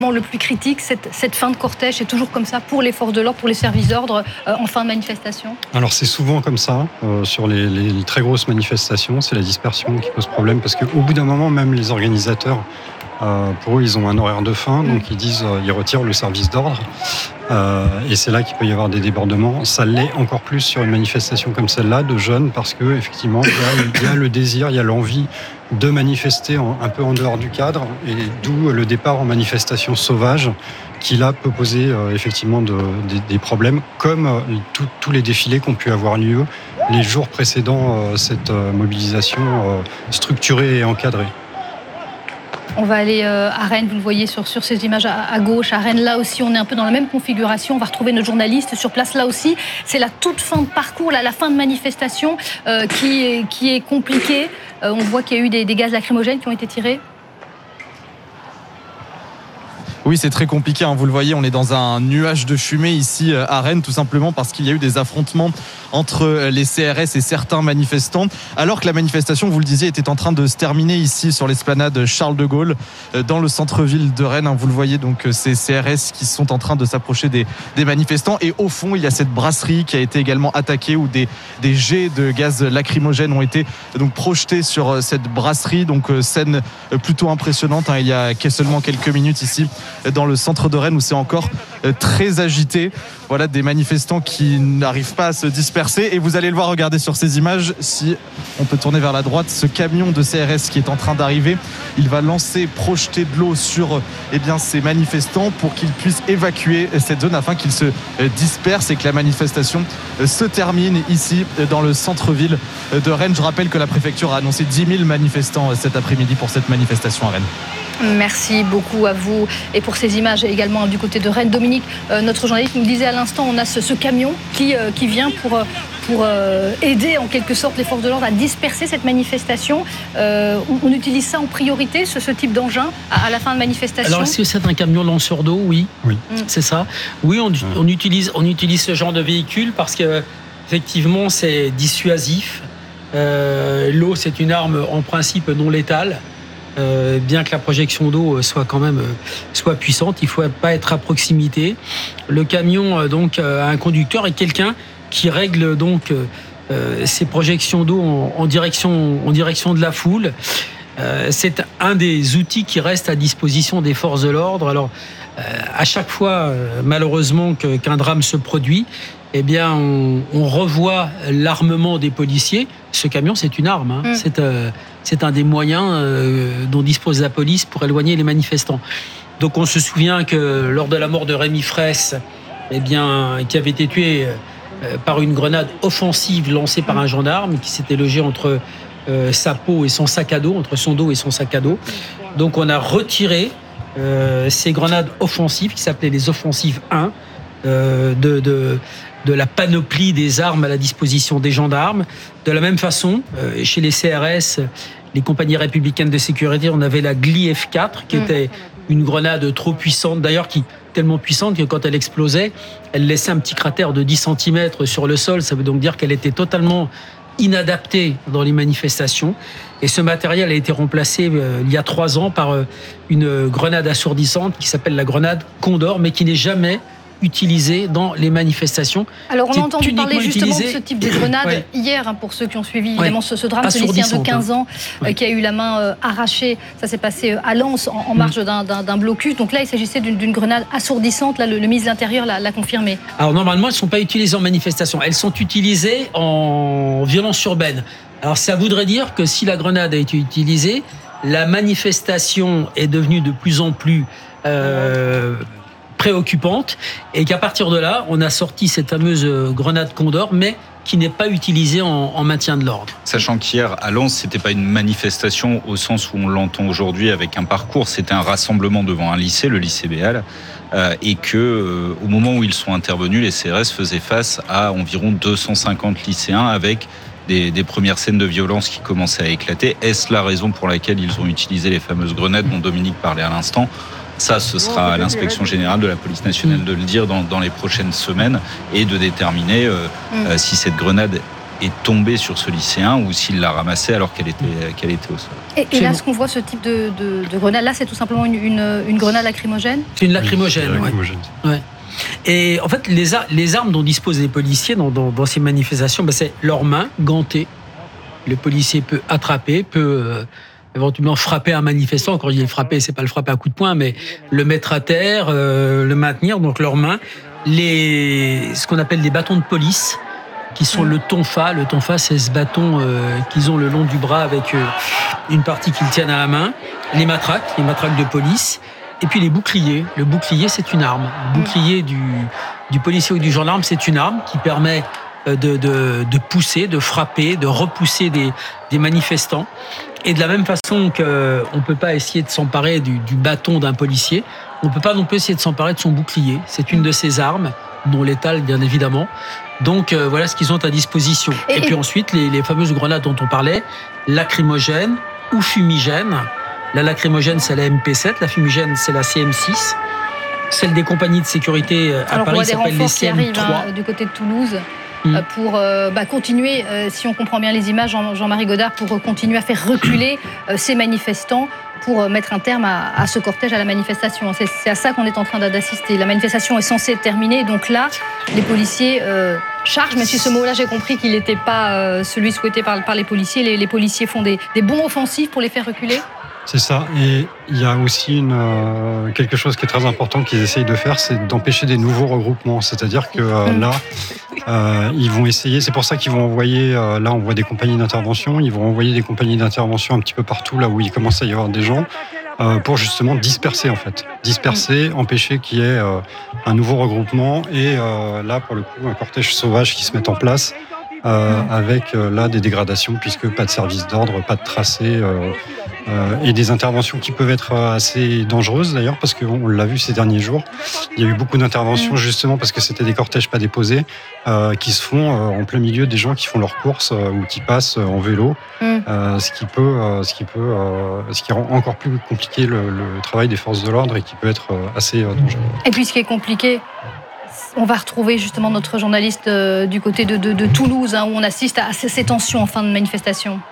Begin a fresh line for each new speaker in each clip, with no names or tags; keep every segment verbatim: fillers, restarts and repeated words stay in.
Le plus critique, cette, cette fin de cortège, c'est toujours comme ça pour les forces de l'ordre, pour les services d'ordre euh, en fin de manifestation?
Alors c'est souvent comme ça, euh, sur les, les, les très grosses manifestations, c'est la dispersion qui pose problème, parce qu'au bout d'un moment, même les organisateurs, euh, pour eux, ils ont un horaire de fin, donc ils disent, euh, ils retirent le service d'ordre, euh, et c'est là qu'il peut y avoir des débordements. Ça l'est encore plus sur une manifestation comme celle-là, de jeunes, parce que effectivement, il y a, il y a le désir, il y a l'envie de manifester en, un peu en dehors du cadre, et d'où le départ en manifestation sauvage, qui là peut poser euh, effectivement de, de, des problèmes, comme euh, tous les défilés qui ont pu avoir lieu les jours précédant euh, cette euh, mobilisation euh, structurée et encadrée.
On va aller euh, à Rennes, vous le voyez sur, sur ces images à, à gauche. À Rennes, là aussi, on est un peu dans la même configuration. On va retrouver notre journaliste sur place. Là aussi, c'est la toute fin de parcours, là, la fin de manifestation euh, qui, est, qui est compliquée. Euh, on voit qu'il y a eu des, des gaz lacrymogènes qui ont été tirés.
Oui, c'est très compliqué, hein. Vous le voyez, on est dans un nuage de fumée ici à Rennes, tout simplement parce qu'il y a eu des affrontements entre les C R S et certains manifestants, alors que la manifestation, vous le disiez, était en train de se terminer ici sur l'esplanade Charles de Gaulle, dans le centre-ville de Rennes. Vous le voyez, donc ces C R S qui sont en train de s'approcher des, des manifestants, et au fond, il y a cette brasserie qui a été également attaquée, où des, des jets de gaz lacrymogène ont été donc projetés sur cette brasserie. Donc scène plutôt impressionnante, hein. Il y a seulement quelques minutes ici dans le centre de Rennes, où c'est encore très agité. Voilà, des manifestants qui n'arrivent pas à se disperser, et vous allez le voir, regarder sur ces images, si on peut tourner vers la droite, ce camion de C R S qui est en train d'arriver, il va lancer, projeter de l'eau sur eh bien, ces manifestants pour qu'ils puissent évacuer cette zone afin qu'ils se dispersent et que la manifestation se termine ici dans le centre-ville de Rennes. Je rappelle que la préfecture a annoncé dix mille manifestants cet après-midi pour cette manifestation à Rennes.
Merci beaucoup à vous et pour ces images également du côté de Rennes. Dominique, euh, notre journaliste nous disait à l'instant, on a ce, ce camion qui, euh, qui vient pour, pour euh, aider en quelque sorte les forces de l'ordre à disperser cette manifestation. Euh, on, on utilise ça en priorité, ce, ce type d'engin à, à la fin de manifestation?
Alors est-ce que c'est un camion lanceur d'eau? Oui,
oui.
Mmh. C'est ça. Oui, on, on, utilise, on utilise ce genre de véhicule parce que effectivement c'est dissuasif. Euh, l'eau, c'est une arme en principe non létale. Euh, bien que la projection d'eau soit quand même euh, soit puissante, il ne faut pas être à proximité. Le camion euh, donc a un conducteur et quelqu'un qui règle donc euh, ces projections d'eau en, en direction en direction de la foule. Euh, c'est un des outils qui reste à disposition des forces de l'ordre. Alors euh, à chaque fois, euh, malheureusement, que, qu'un drame se produit, eh bien, on, on revoit l'armement des policiers. Ce camion, c'est une arme. Hein. Mmh. C'est, euh, c'est un des moyens euh, dont dispose la police pour éloigner les manifestants. Donc, on se souvient que lors de la mort de Rémi Fraisse, eh bien, qui avait été tué euh, par une grenade offensive lancée par un gendarme qui s'était logé entre euh, sa peau et son sac à dos, entre son dos et son sac à dos. Donc, on a retiré euh, ces grenades offensives qui s'appelaient les offensives un euh, de... de de la panoplie des armes à la disposition des gendarmes. De la même façon, euh, chez les C R S, les compagnies républicaines de sécurité, on avait la G L I F quatre, qui mmh. était une grenade trop puissante, d'ailleurs qui tellement puissante que quand elle explosait, elle laissait un petit cratère de dix centimètres sur le sol. Ça veut donc dire qu'elle était totalement inadaptée dans les manifestations. Et ce matériel a été remplacé euh, il y a trois ans par euh, une grenade assourdissante qui s'appelle la grenade Condor, mais qui n'est jamais utilisé dans les manifestations.
Alors on a entendu parler justement utilisé... de ce type de grenade
ouais.
hier, hein, pour ceux qui ont suivi évidemment
ouais.
ce, ce drame, ce lycéen de quinze ans euh, ouais. qui a eu la main euh, arrachée. Ça s'est passé à Lens en, en marge mmh. d'un, d'un, d'un blocus. Donc là, il s'agissait d'une, d'une grenade assourdissante. Là, le, le ministre de l'Intérieur l'a, l'a confirmé.
Alors normalement, elles ne sont pas utilisées en manifestation. Elles sont utilisées en violence urbaine. Alors ça voudrait dire que si la grenade a été utilisée, la manifestation est devenue de plus en plus... Euh, préoccupante, et qu'à partir de là, on a sorti cette fameuse grenade Condor, mais qui n'est pas utilisée en, en maintien de l'ordre.
Sachant qu'hier, à Lens, c'était pas une manifestation au sens où on l'entend aujourd'hui avec un parcours, c'était un rassemblement devant un lycée, le lycée Béal, euh, et que euh, au moment où ils sont intervenus, les C R S faisaient face à environ deux cent cinquante lycéens avec Des, des premières scènes de violence qui commençaient à éclater. Est-ce la raison pour laquelle ils ont utilisé les fameuses grenades dont Dominique parlait à l'instant ? Ça, ce sera à l'inspection générale de la police nationale de le dire dans, dans les prochaines semaines et de déterminer euh, mmh. euh, si cette grenade est tombée sur ce lycéen ou s'il l'a ramassée alors qu'elle était, qu'elle était au sol.
Et, et là, ce qu'on voit, ce type de, de, de grenade, là, c'est tout simplement une, une, une grenade lacrymogène ?
C'est une lacrymogène,
Oui,
ouais.
lacrymogène.
Ouais. Et en fait, les, ar- les armes dont disposent les policiers dans, dans, dans ces manifestations, ben c'est leurs mains gantées. Le policier peut attraper, peut euh, éventuellement frapper un manifestant. Quand je dis le frapper, c'est pas le frapper à coup de poing, mais le mettre à terre, euh, le maintenir. Donc leurs mains, les, ce qu'on appelle des bâtons de police, qui sont le tonfa. Le tonfa, c'est ce bâton euh, qu'ils ont le long du bras avec euh, une partie qu'ils tiennent à la main. Les matraques, les matraques de police. Et puis les boucliers. Le bouclier, c'est une arme. Le bouclier du, du policier ou du gendarme, c'est une arme qui permet de, de, de pousser, de frapper, de repousser des, des manifestants. Et de la même façon qu'on ne peut pas essayer de s'emparer du, du bâton d'un policier, on ne peut pas non plus essayer de s'emparer de son bouclier. C'est une de ces armes, non létale bien évidemment. Donc euh, voilà ce qu'ils ont à disposition. Et, et puis ensuite, les, les fameuses grenades dont on parlait, lacrymogènes ou fumigènes. La lacrymogène, c'est la M P sept, la fumigène, c'est la C M six. Celle des compagnies de sécurité à
Alors,
Paris s'appelle les C M trois.
Arrivent, hein, du côté de Toulouse.
Mmh.
Pour euh, bah, continuer, euh, si on comprend bien les images, Jean- Jean-Marie Godard, pour euh, continuer à faire reculer euh, ces manifestants, pour euh, mettre un terme à, à ce cortège, à la manifestation. C'est, c'est à ça qu'on est en train d'assister. La manifestation est censée être terminée, donc là, les policiers euh, chargent, même si ce mot-là, j'ai compris qu'il n'était pas euh, celui souhaité par, par les policiers. Les, les policiers font des, des bons offensifs pour les faire reculer.
C'est ça. Et il y a aussi une, euh, quelque chose qui est très important qu'ils essayent de faire, c'est d'empêcher des nouveaux regroupements. C'est-à-dire que euh, là, euh, ils vont essayer, c'est pour ça qu'ils vont envoyer, euh, là on voit des compagnies d'intervention, ils vont envoyer des compagnies d'intervention un petit peu partout, là où il commence à y avoir des gens, euh, pour justement disperser en fait. Disperser, empêcher qu'il y ait euh, un nouveau regroupement et euh, là pour le coup un cortège sauvage qui se met en place. Euh, avec euh, là des dégradations puisque pas de service d'ordre, pas de tracé euh, euh, et des interventions qui peuvent être assez dangereuses d'ailleurs parce qu'on l'a vu ces derniers jours. Il y a eu beaucoup d'interventions justement parce que c'était des cortèges pas déposés euh, qui se font euh, en plein milieu des gens qui font leurs courses euh, ou qui passent euh, en vélo, euh, ce qui peut, euh, ce qui peut, euh, ce qui rend encore plus compliqué le, le travail des forces de l'ordre et qui peut être euh, assez euh, dangereux.
Et puis ce qui est compliqué, on va retrouver justement notre journaliste euh, du côté de, de, de Toulouse, hein, où on assiste à ces, ces tensions en fin de manifestation.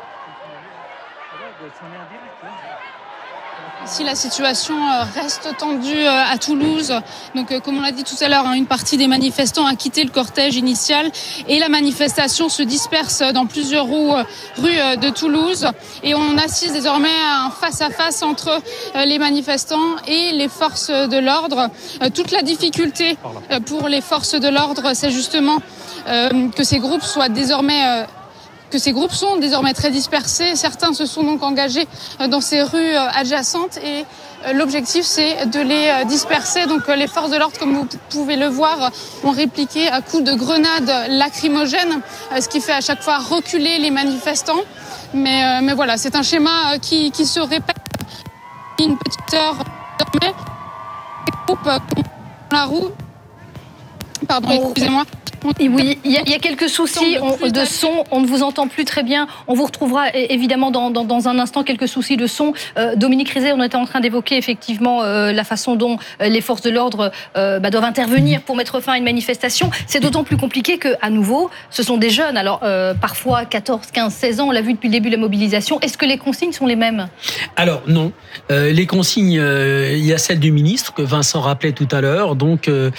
Ici, la situation reste tendue à Toulouse. Donc, comme on l'a dit tout à l'heure, une partie des manifestants a quitté le cortège initial et la manifestation se disperse dans plusieurs rues de Toulouse. Et on assiste désormais à un face-à-face entre les manifestants et les forces de l'ordre. Toute la difficulté pour les forces de l'ordre, c'est justement que ces groupes soient désormais que ces groupes sont désormais très dispersés. Certains se sont donc engagés dans ces rues adjacentes et l'objectif, c'est de les disperser. Donc les forces de l'ordre, comme vous pouvez le voir, ont répliqué à coups de grenades lacrymogènes, ce qui fait à chaque fois reculer les manifestants. Mais, mais voilà, c'est un schéma qui, qui se répète une petite heure désormais. Les groupes dans la roue. Pardon, excusez-moi.
Oui, il y, a, il y a quelques soucis on, de son, on ne vous entend plus très bien. On vous retrouvera évidemment dans, dans, dans un instant, quelques soucis de son. Euh, Dominique Rizet, on était en train d'évoquer effectivement euh, la façon dont euh, les forces de l'ordre euh, bah, doivent intervenir pour mettre fin à une manifestation. C'est d'autant plus compliqué qu'à nouveau, ce sont des jeunes. Alors euh, parfois quatorze, quinze, seize ans, on l'a vu depuis le début de la mobilisation. Est-ce que les consignes sont les mêmes ?
Alors non, euh, les consignes, euh, il y a celle du ministre que Vincent rappelait tout à l'heure. Donc euh,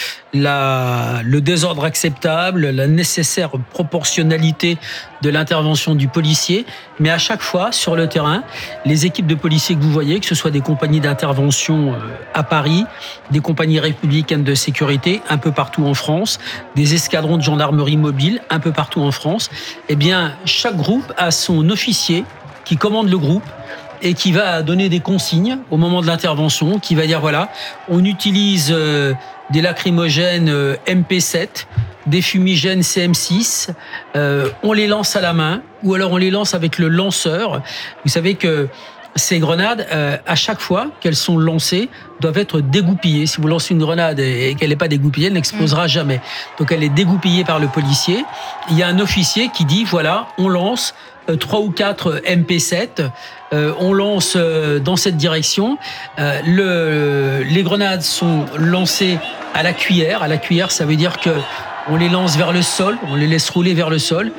la, le désordre acceptable, la nécessaire proportionnalité de l'intervention du policier, mais à chaque fois, sur le terrain, les équipes de policiers que vous voyez, que ce soit des compagnies d'intervention à Paris, des compagnies républicaines de sécurité un peu partout en France, des escadrons de gendarmerie mobile un peu partout en France, eh bien, chaque groupe a son officier qui commande le groupe et qui va donner des consignes au moment de l'intervention, qui va dire, voilà, on utilise euh, des lacrymogènes euh, M P sept, des fumigènes C M six, euh, on les lance à la main, ou alors on les lance avec le lanceur. Vous savez que ces grenades, euh, à chaque fois qu'elles sont lancées, doivent être dégoupillées. Si vous lancez une grenade et qu'elle n'est pas dégoupillée, elle n'explosera jamais. Donc elle est dégoupillée par le policier. Il y a un officier qui dit, voilà, on lance trois ou quatre M P sept, euh, on lance euh, dans cette direction. Euh, le, les grenades sont lancées à la cuillère. À la cuillère, ça veut dire que on les lance vers le sol, on les laisse rouler vers le sol.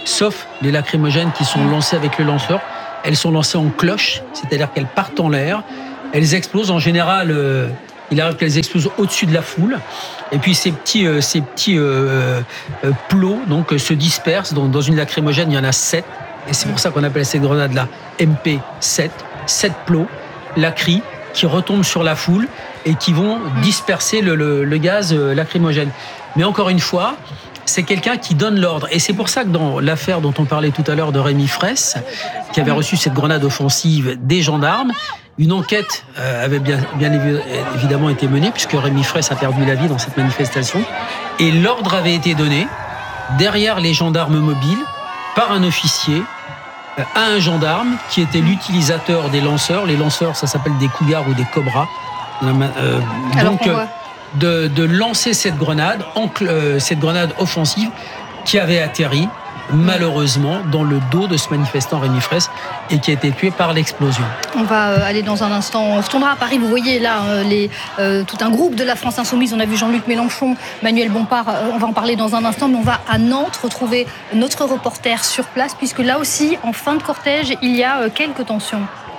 sauf les lacrymogènes qui sont lancés avec le lanceur. Elles sont lancées en cloche, c'est-à-dire qu'elles partent en l'air. Elles explosent en général. Euh, il arrive qu'elles explosent au-dessus de la foule. Et puis ces petits, euh, ces petits euh, euh, plots donc, euh, se dispersent. Donc, dans une lacrymogène, il y en a sept. Et c'est pour ça qu'on appelle ces grenades-là M P sept. Sept plots, lacry, qui retombent sur la foule et qui vont disperser le, le, le gaz euh, lacrymogène. Mais encore une fois, c'est quelqu'un qui donne l'ordre. Et c'est pour ça que dans l'affaire dont on parlait tout à l'heure de Rémi Fraisse, qui avait reçu cette grenade offensive des gendarmes, une enquête avait bien, bien évidemment été menée, puisque Rémi Fraisse a perdu la vie dans cette manifestation. Et l'ordre avait été donné, derrière les gendarmes mobiles, par un officier, à un gendarme qui était l'utilisateur des lanceurs. Les lanceurs, ça s'appelle des cougars ou des cobras. Euh, donc, de, de lancer cette grenade, euh, cette grenade offensive qui avait atterri malheureusement dans le dos de ce manifestant Rémi Fraisse et qui a été tué par l'explosion.
On va aller dans un instant, on retournera à Paris. Vous voyez là les, euh, tout un groupe de la France Insoumise. On a vu Jean-Luc Mélenchon, Manuel Bompard, euh, on va en parler dans un instant, mais on va à Nantes retrouver notre reporter sur place, puisque là aussi, en fin de cortège, il y a euh, quelques tensions.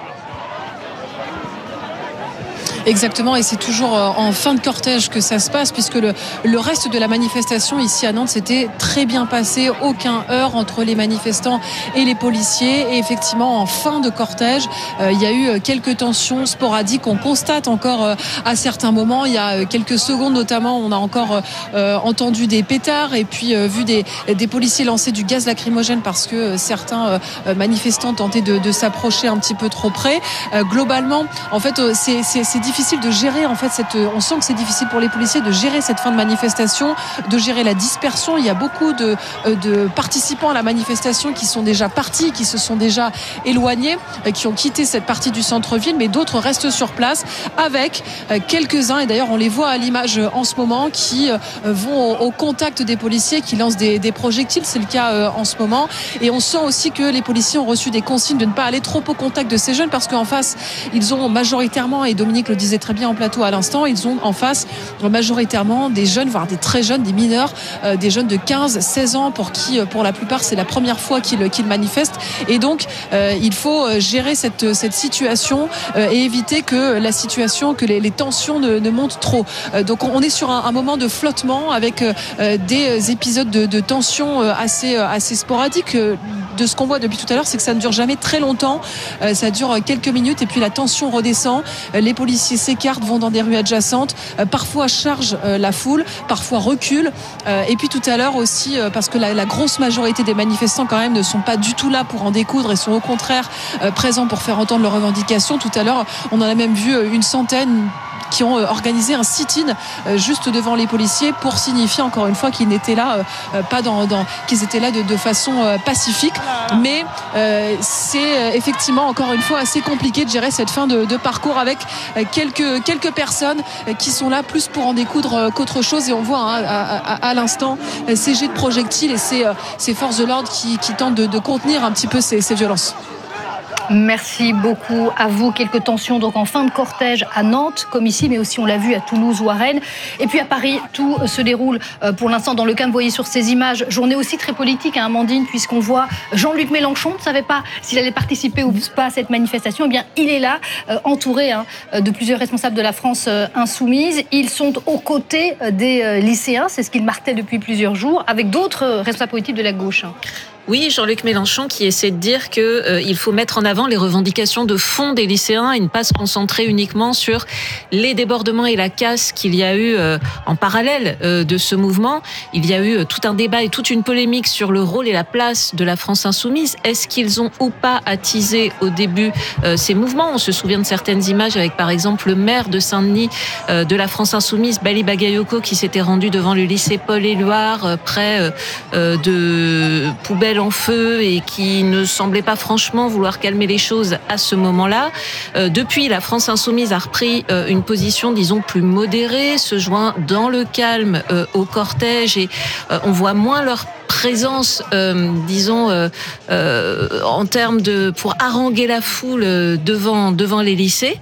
Exactement, et c'est toujours en fin de cortège que ça se passe, puisque le, le reste de la manifestation ici à Nantes s'était très bien passé, aucun heurt entre les manifestants et les policiers. Et effectivement, en fin de cortège, euh, il y a eu quelques tensions sporadiques. On constate encore euh, à certains moments, il y a quelques secondes notamment, on a encore euh, entendu des pétards et puis euh, vu des, des policiers lancer du gaz lacrymogène parce que euh, certains euh, manifestants tentaient de, de s'approcher un petit peu trop près. Euh, globalement, en fait, euh, c'est, c'est, c'est difficile difficile de gérer en fait cette, on sent que c'est difficile pour les policiers de gérer cette fin de manifestation, de gérer la dispersion. Il y a beaucoup de, de participants à la manifestation qui sont déjà partis, qui se sont déjà éloignés, qui ont quitté cette partie du centre-ville, mais d'autres restent sur place avec quelques-uns, et d'ailleurs on les voit à l'image en ce moment, qui vont au contact des policiers, qui lancent des, des projectiles, c'est le cas en ce moment. Et on sent aussi que les policiers ont reçu des consignes de ne pas aller trop au contact de ces jeunes, parce qu'en face ils ont majoritairement, et Dominique le disait très bien en plateau à l'instant, ils ont en face majoritairement des jeunes, voire des très jeunes, des mineurs, euh, des jeunes de quinze seize ans pour qui, pour la plupart, c'est la première fois qu'ils, qu'ils manifestent. Et donc, euh, il faut gérer cette, cette situation euh, et éviter que la situation, que les, les tensions ne, ne montent trop. Euh, donc, on est sur un, un moment de flottement avec euh, des épisodes de, de tension assez, assez sporadiques. De ce qu'on voit depuis tout à l'heure, c'est que ça ne dure jamais très longtemps. Euh, ça dure quelques minutes et puis la tension redescend. Euh, les policiers s'écartent, vont dans des rues adjacentes, euh, parfois chargent euh, la foule, parfois reculent. Euh, et puis tout à l'heure aussi, euh, parce que la, la grosse majorité des manifestants quand même ne sont pas du tout là pour en découdre et sont au contraire euh, présents pour faire entendre leurs revendications. Tout à l'heure, on en a même vu une centaine qui ont organisé un sit-in juste devant les policiers pour signifier encore une fois qu'ils n'étaient là euh, pas dans, dans qu'ils étaient là de, de façon euh, pacifique. Mais euh, c'est effectivement encore une fois assez compliqué de gérer cette fin de, de parcours avec quelques quelques personnes qui sont là plus pour en découdre qu'autre chose. Et on voit hein, à, à, à l'instant ces jets de projectiles et ces, ces forces de l'ordre qui, qui tentent de, de contenir un petit peu ces, ces violences.
Merci beaucoup à vous. Quelques tensions donc en fin de cortège à Nantes, comme ici, mais aussi on l'a vu à Toulouse ou à Rennes. Et puis à Paris, tout se déroule pour l'instant dans le calme. Vous voyez sur ces images, journée aussi très politique, hein, Amandine, puisqu'on voit Jean-Luc Mélenchon. On ne savait pas s'il allait participer ou pas à cette manifestation. Eh bien, il est là, euh, entouré hein, de plusieurs responsables de la France euh, insoumise. Ils sont aux côtés des euh, lycéens, c'est ce qu'ils martèlent depuis plusieurs jours, avec d'autres responsables politiques de la gauche. Hein.
Oui, Jean-Luc Mélenchon qui essaie de dire que euh, il faut mettre en avant les revendications de fond des lycéens et ne pas se concentrer uniquement sur les débordements et la casse qu'il y a eu euh, en parallèle euh, de ce mouvement. Il y a eu euh, tout un débat et toute une polémique sur le rôle et la place de la France insoumise. Est-ce qu'ils ont ou pas attisé au début euh, ces mouvements ? On se souvient de certaines images avec par exemple le maire de Saint-Denis euh, de la France insoumise, Bali Bagayoko, qui s'était rendu devant le lycée Paul-Éluard euh, près euh, de poubelles en feu et qui ne semblait pas franchement vouloir calmer les choses à ce moment-là. Euh, depuis, la France insoumise a repris euh, une position, disons, plus modérée, se joint dans le calme euh, au cortège et euh, on voit moins leur présence, euh, disons, euh, euh, en termes de pour haranguer la foule euh, devant devant les lycées.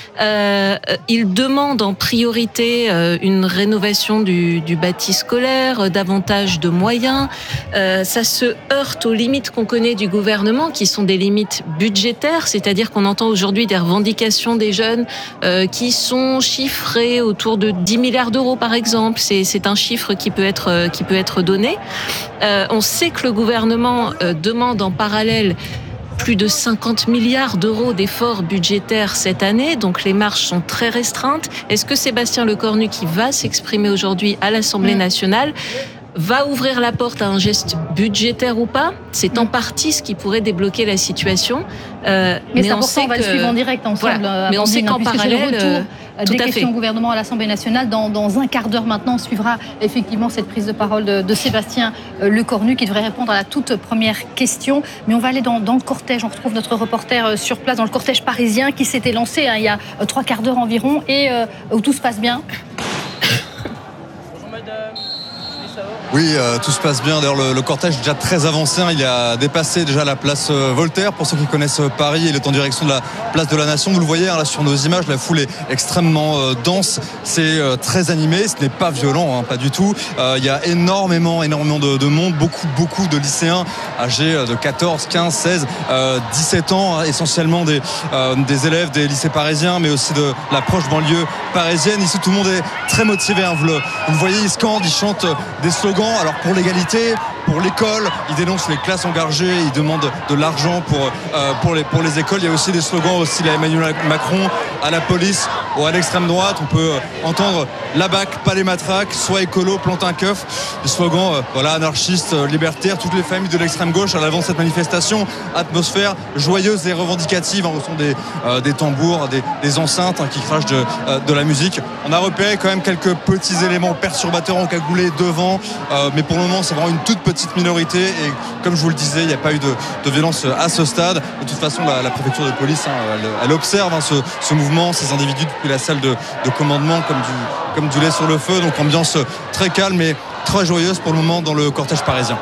Euh, il demande en priorité euh, une rénovation du, du bâti scolaire, euh, davantage de moyens. Euh, ça se heurte aux limites qu'on connaît du gouvernement, qui sont des limites budgétaires, c'est-à-dire qu'on entend aujourd'hui des revendications des jeunes euh, qui sont chiffrées autour de dix milliards d'euros, par exemple. C'est, c'est un chiffre qui peut être, euh, qui peut être donné. Euh, on sait que le gouvernement euh, demande en parallèle plus de cinquante milliards d'euros d'efforts budgétaires cette année, donc les marges sont très restreintes. Est-ce que Sébastien Lecornu, qui va s'exprimer aujourd'hui à l'Assemblée nationale, va ouvrir la porte à un geste budgétaire ou pas? C'est en partie ce qui pourrait débloquer la situation.
Euh, mais, mais c'est important, on, on va que... le suivre en direct ensemble.
Voilà. Mais on sait qu'en parallèle,
euh, des questions au gouvernement à l'Assemblée nationale. Dans, dans un quart d'heure maintenant, on suivra effectivement cette prise de parole de, de Sébastien Lecornu qui devrait répondre à la toute première question. Mais on va aller dans, dans le cortège. On retrouve notre reporter sur place dans le cortège parisien qui s'était lancé hein, il y a trois quarts d'heure environ et euh, où tout se passe bien.
Oui, euh, tout se passe bien. D'ailleurs, le, le cortège est déjà très avancé. Hein. Il a dépassé déjà la place euh, Voltaire. Pour ceux qui connaissent euh, Paris, il est en direction de la place de la Nation. Vous le voyez hein, là sur nos images, la foule est extrêmement euh, dense. C'est euh, très animé. Ce n'est pas violent, hein, pas du tout. Euh, il y a énormément, énormément de, de monde. Beaucoup, beaucoup de lycéens âgés de quatorze, quinze, seize, euh, dix-sept ans. Hein, essentiellement des, euh, des élèves des lycées parisiens, mais aussi de la proche banlieue parisienne. Ici, tout le monde est très motivé. Hein. Vous, le, vous le voyez, ils scandent, ils chantent des slogans. Alors pour l'égalité, pour l'école, ils dénoncent les classes engorgées, ils demandent de l'argent pour, euh, pour, les, pour les écoles. Il y a aussi des slogans aussi à Emmanuel Macron, à la police ou à l'extrême droite. On peut entendre la B A C, pas les matraques, soit écolo, plante un keuf. Des slogans euh, voilà, anarchistes, euh, libertaires, toutes les familles de l'extrême gauche à l'avant de cette manifestation. Atmosphère joyeuse et revendicative. Hein, au son des, euh, des tambours, des, des enceintes hein, qui crachent de, euh, de la musique. On a repéré quand même quelques petits éléments perturbateurs encagoulés devant. Euh, mais pour le moment, c'est vraiment une toute petite minorité. Et comme je vous le disais, il n'y a pas eu de, de violence à ce stade. De toute façon, la, la préfecture de police, hein, elle, elle observe hein, ce, ce mouvement, ces individus depuis la salle de, de commandement, comme du, comme du lait sur le feu. Donc ambiance très calme et très joyeuse pour le moment dans le cortège parisien.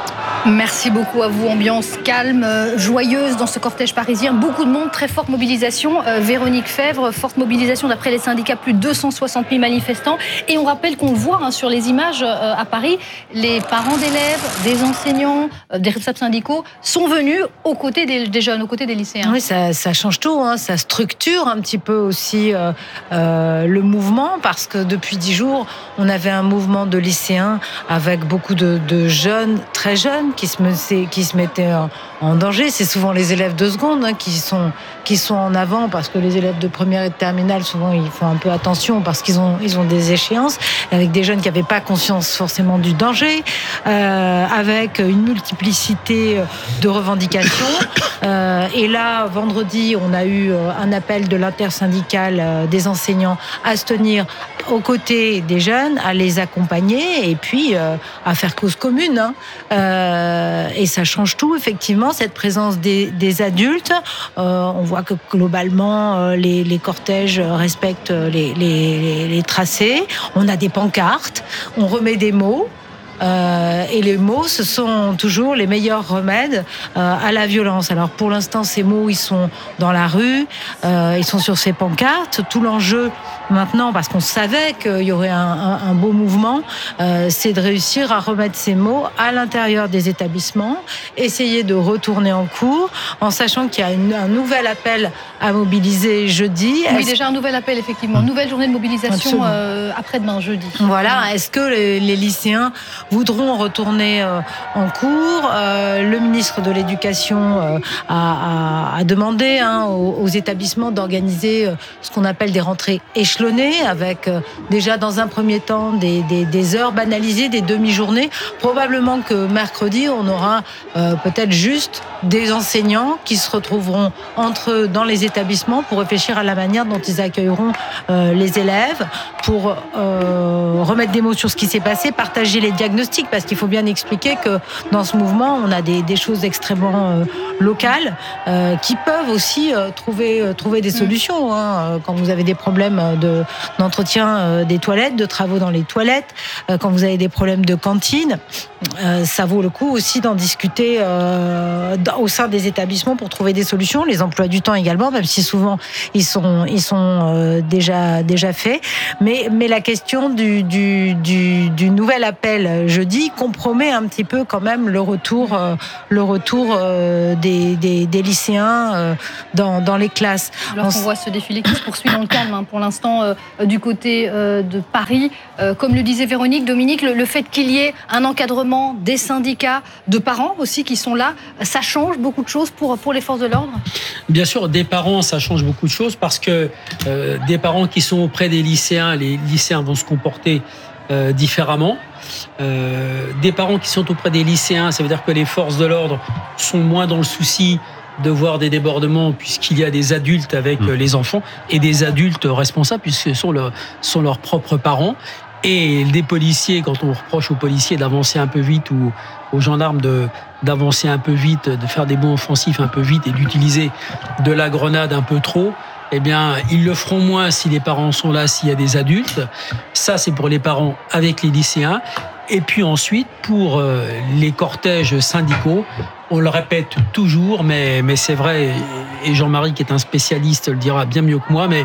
Merci beaucoup à vous. Ambiance calme, euh, joyeuse dans ce cortège parisien. Beaucoup de monde, très forte mobilisation. Euh, Véronique Fèvre, forte mobilisation d'après les syndicats, plus de deux cent soixante mille manifestants. Et on rappelle qu'on le voit hein, sur les images euh, à Paris, les parents d'élèves, des enseignants, euh, des responsables syndicaux sont venus aux côtés des, des jeunes, aux côtés des lycéens.
Oui, ça, ça change tout. Hein. Ça structure un petit peu aussi euh, euh, le mouvement parce que depuis dix jours, on avait un mouvement de lycéens avec beaucoup de, de jeunes, très jeunes, qui se, qui se mettaient en, en danger. C'est souvent les élèves de seconde hein, qui, sont, qui sont en avant parce que les élèves de première et de terminale, souvent, ils font un peu attention parce qu'ils ont, ils ont des échéances avec des jeunes qui n'avaient pas conscience forcément du danger, euh, avec une multiplicité de revendications. Euh, et là, vendredi, on a eu un appel de l'intersyndicale des enseignants à se tenir aux côtés des jeunes, à les accompagner et puis euh, à faire cause commune. Hein. Euh, et ça change tout, effectivement, cette présence des, des adultes. Euh, on voit que globalement, euh, les, les cortèges respectent les, les, les tracés. On a des pancartes, on remet des mots. Euh, et les mots, ce sont toujours les meilleurs remèdes euh, à la violence. Alors pour l'instant, ces mots, ils sont dans la rue, euh, ils sont sur ces pancartes. Tout l'enjeu maintenant, parce qu'on savait qu'il y aurait un, un, un beau mouvement, euh, c'est de réussir à remettre ces mots à l'intérieur des établissements, essayer de retourner en cours, en sachant qu'il y a une, un nouvel appel à mobiliser jeudi.
Oui, déjà un nouvel appel, effectivement. Nouvelle journée de mobilisation euh, après-demain, jeudi.
Voilà. Est-ce que les, les lycéens voudront retourner euh, en cours? euh, Le ministre de l'Éducation euh, a, a, a demandé hein, aux, aux établissements d'organiser euh, ce qu'on appelle des rentrées échelonnées, avec euh, déjà dans un premier temps des, des, des heures banalisées, des demi-journées. Probablement que mercredi, on aura euh, peut-être juste des enseignants qui se retrouveront entre eux dans les établissements pour réfléchir à la manière dont ils accueilleront euh, les élèves, pour euh, remettre des mots sur ce qui s'est passé, partager les diagnostics, parce qu'il faut bien expliquer que dans ce mouvement, on a des, des choses extrêmement euh, locales euh, qui peuvent aussi euh, trouver, euh, trouver des solutions. Hein, quand vous avez des problèmes de, d'entretien euh, des toilettes, de travaux dans les toilettes, euh, quand vous avez des problèmes de cantine, euh, ça vaut le coup aussi d'en discuter euh, au sein des établissements pour trouver des solutions, les emplois du temps également, même si souvent ils sont, ils sont euh, déjà, déjà faits. Mais, mais la question du, du, du, du nouvel appel jeudi compromet un petit peu quand même le retour, euh, le retour euh, des, des, des lycéens euh, dans, dans les classes.
Alors on, on voit ce défilé qui se poursuit dans le calme hein, pour l'instant euh, du côté euh, de Paris. Euh, comme le disait Véronique, Dominique, le, le fait qu'il y ait un encadrement des syndicats, de parents aussi qui sont là, ça change beaucoup de choses pour, pour les forces de l'ordre?
Bien sûr, des parents, ça change beaucoup de choses parce que euh, des parents qui sont auprès des lycéens, les lycéens vont se comporter euh, différemment. Euh, des parents qui sont auprès des lycéens, ça veut dire que les forces de l'ordre sont moins dans le souci de voir des débordements puisqu'il y a des adultes avec mmh. les enfants et des adultes responsables puisque ce sont, le, sont leurs propres parents. Et des policiers, quand on reproche aux policiers d'avancer un peu vite ou aux gendarmes de, d'avancer un peu vite, de faire des bonds offensifs un peu vite et d'utiliser de la grenade un peu trop, eh bien, ils le feront moins si les parents sont là, s'il y a des adultes. Ça, c'est pour les parents avec les lycéens. Et puis ensuite, pour euh, les cortèges syndicaux, on le répète toujours, mais, mais c'est vrai, et Jean-Marie qui est un spécialiste le dira bien mieux que moi, mais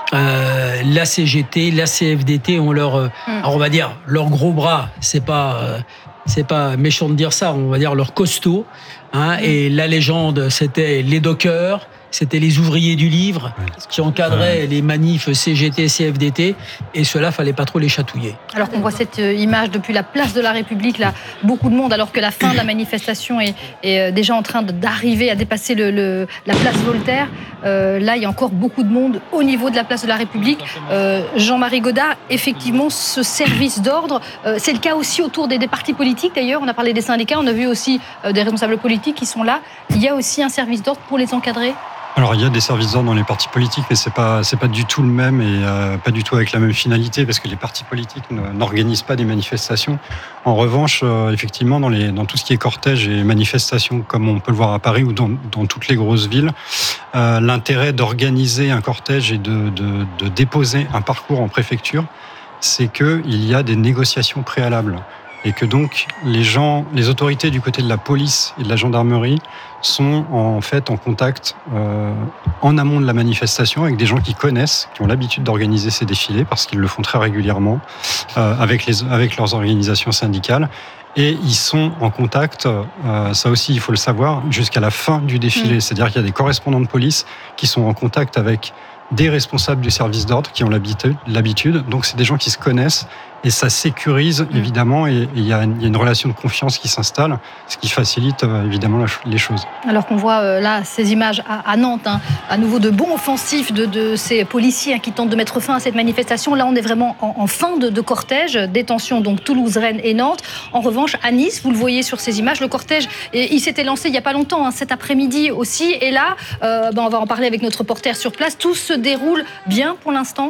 euh, la C G T, la C F D T ont leur, euh, alors on va dire, leur gros bras, c'est pas... Euh, c'est pas méchant de dire ça, on va dire leur costaud, hein, et la légende, c'était les dockers, c'était les ouvriers du livre qui encadraient les manifs C G T, C F D T, et ceux-là, fallait pas trop les chatouiller.
Alors qu'on voit cette image depuis la place de la République, là, beaucoup de monde, alors que la fin de la manifestation est, est déjà en train d'arriver à dépasser le, le, la place Voltaire. Euh, là, il y a encore beaucoup de monde au niveau de la place de la République. Euh, Jean-Marie Godard, effectivement, ce service d'ordre, euh, c'est le cas aussi autour des, des partis politiques. D'ailleurs, on a parlé des syndicats, on a vu aussi euh, des responsables politiques qui sont là. Il y a aussi un service d'ordre pour les encadrer.
Alors il y a des services d'ordre dans les partis politiques, mais c'est pas c'est pas du tout le même et euh, pas du tout avec la même finalité parce que les partis politiques n'organisent pas des manifestations. En revanche, euh, effectivement, dans les dans tout ce qui est cortège et manifestations, comme on peut le voir à Paris ou dans, dans toutes les grosses villes, euh, l'intérêt d'organiser un cortège et de, de de déposer un parcours en préfecture, c'est que il y a des négociations préalables. Et que donc les gens, les autorités du côté de la police et de la gendarmerie sont en fait en contact euh, en amont de la manifestation avec des gens qui connaissent, qui ont l'habitude d'organiser ces défilés parce qu'ils le font très régulièrement euh, avec les avec leurs organisations syndicales. Et ils sont en contact, euh, ça aussi il faut le savoir, jusqu'à la fin du défilé. Mmh. C'est-à-dire qu'il y a des correspondants de police qui sont en contact avec des responsables du service d'ordre qui ont l'habitude. Donc c'est des gens qui se connaissent et ça sécurise évidemment et il y, y a une relation de confiance qui s'installe, ce qui facilite euh, évidemment la, les choses.
Alors qu'on voit euh, là ces images à, à Nantes, hein, à nouveau de bons offensifs de, de ces policiers hein, qui tentent de mettre fin à cette manifestation. Là on est vraiment en, en fin de, de cortège, détention donc Toulouse, Rennes et Nantes. En revanche à Nice, vous le voyez sur ces images, le cortège et il s'était lancé il n'y a pas longtemps, hein, cet après-midi aussi. Et là, euh, ben, on va en parler avec notre reporter sur place. Tout se déroule bien pour l'instant.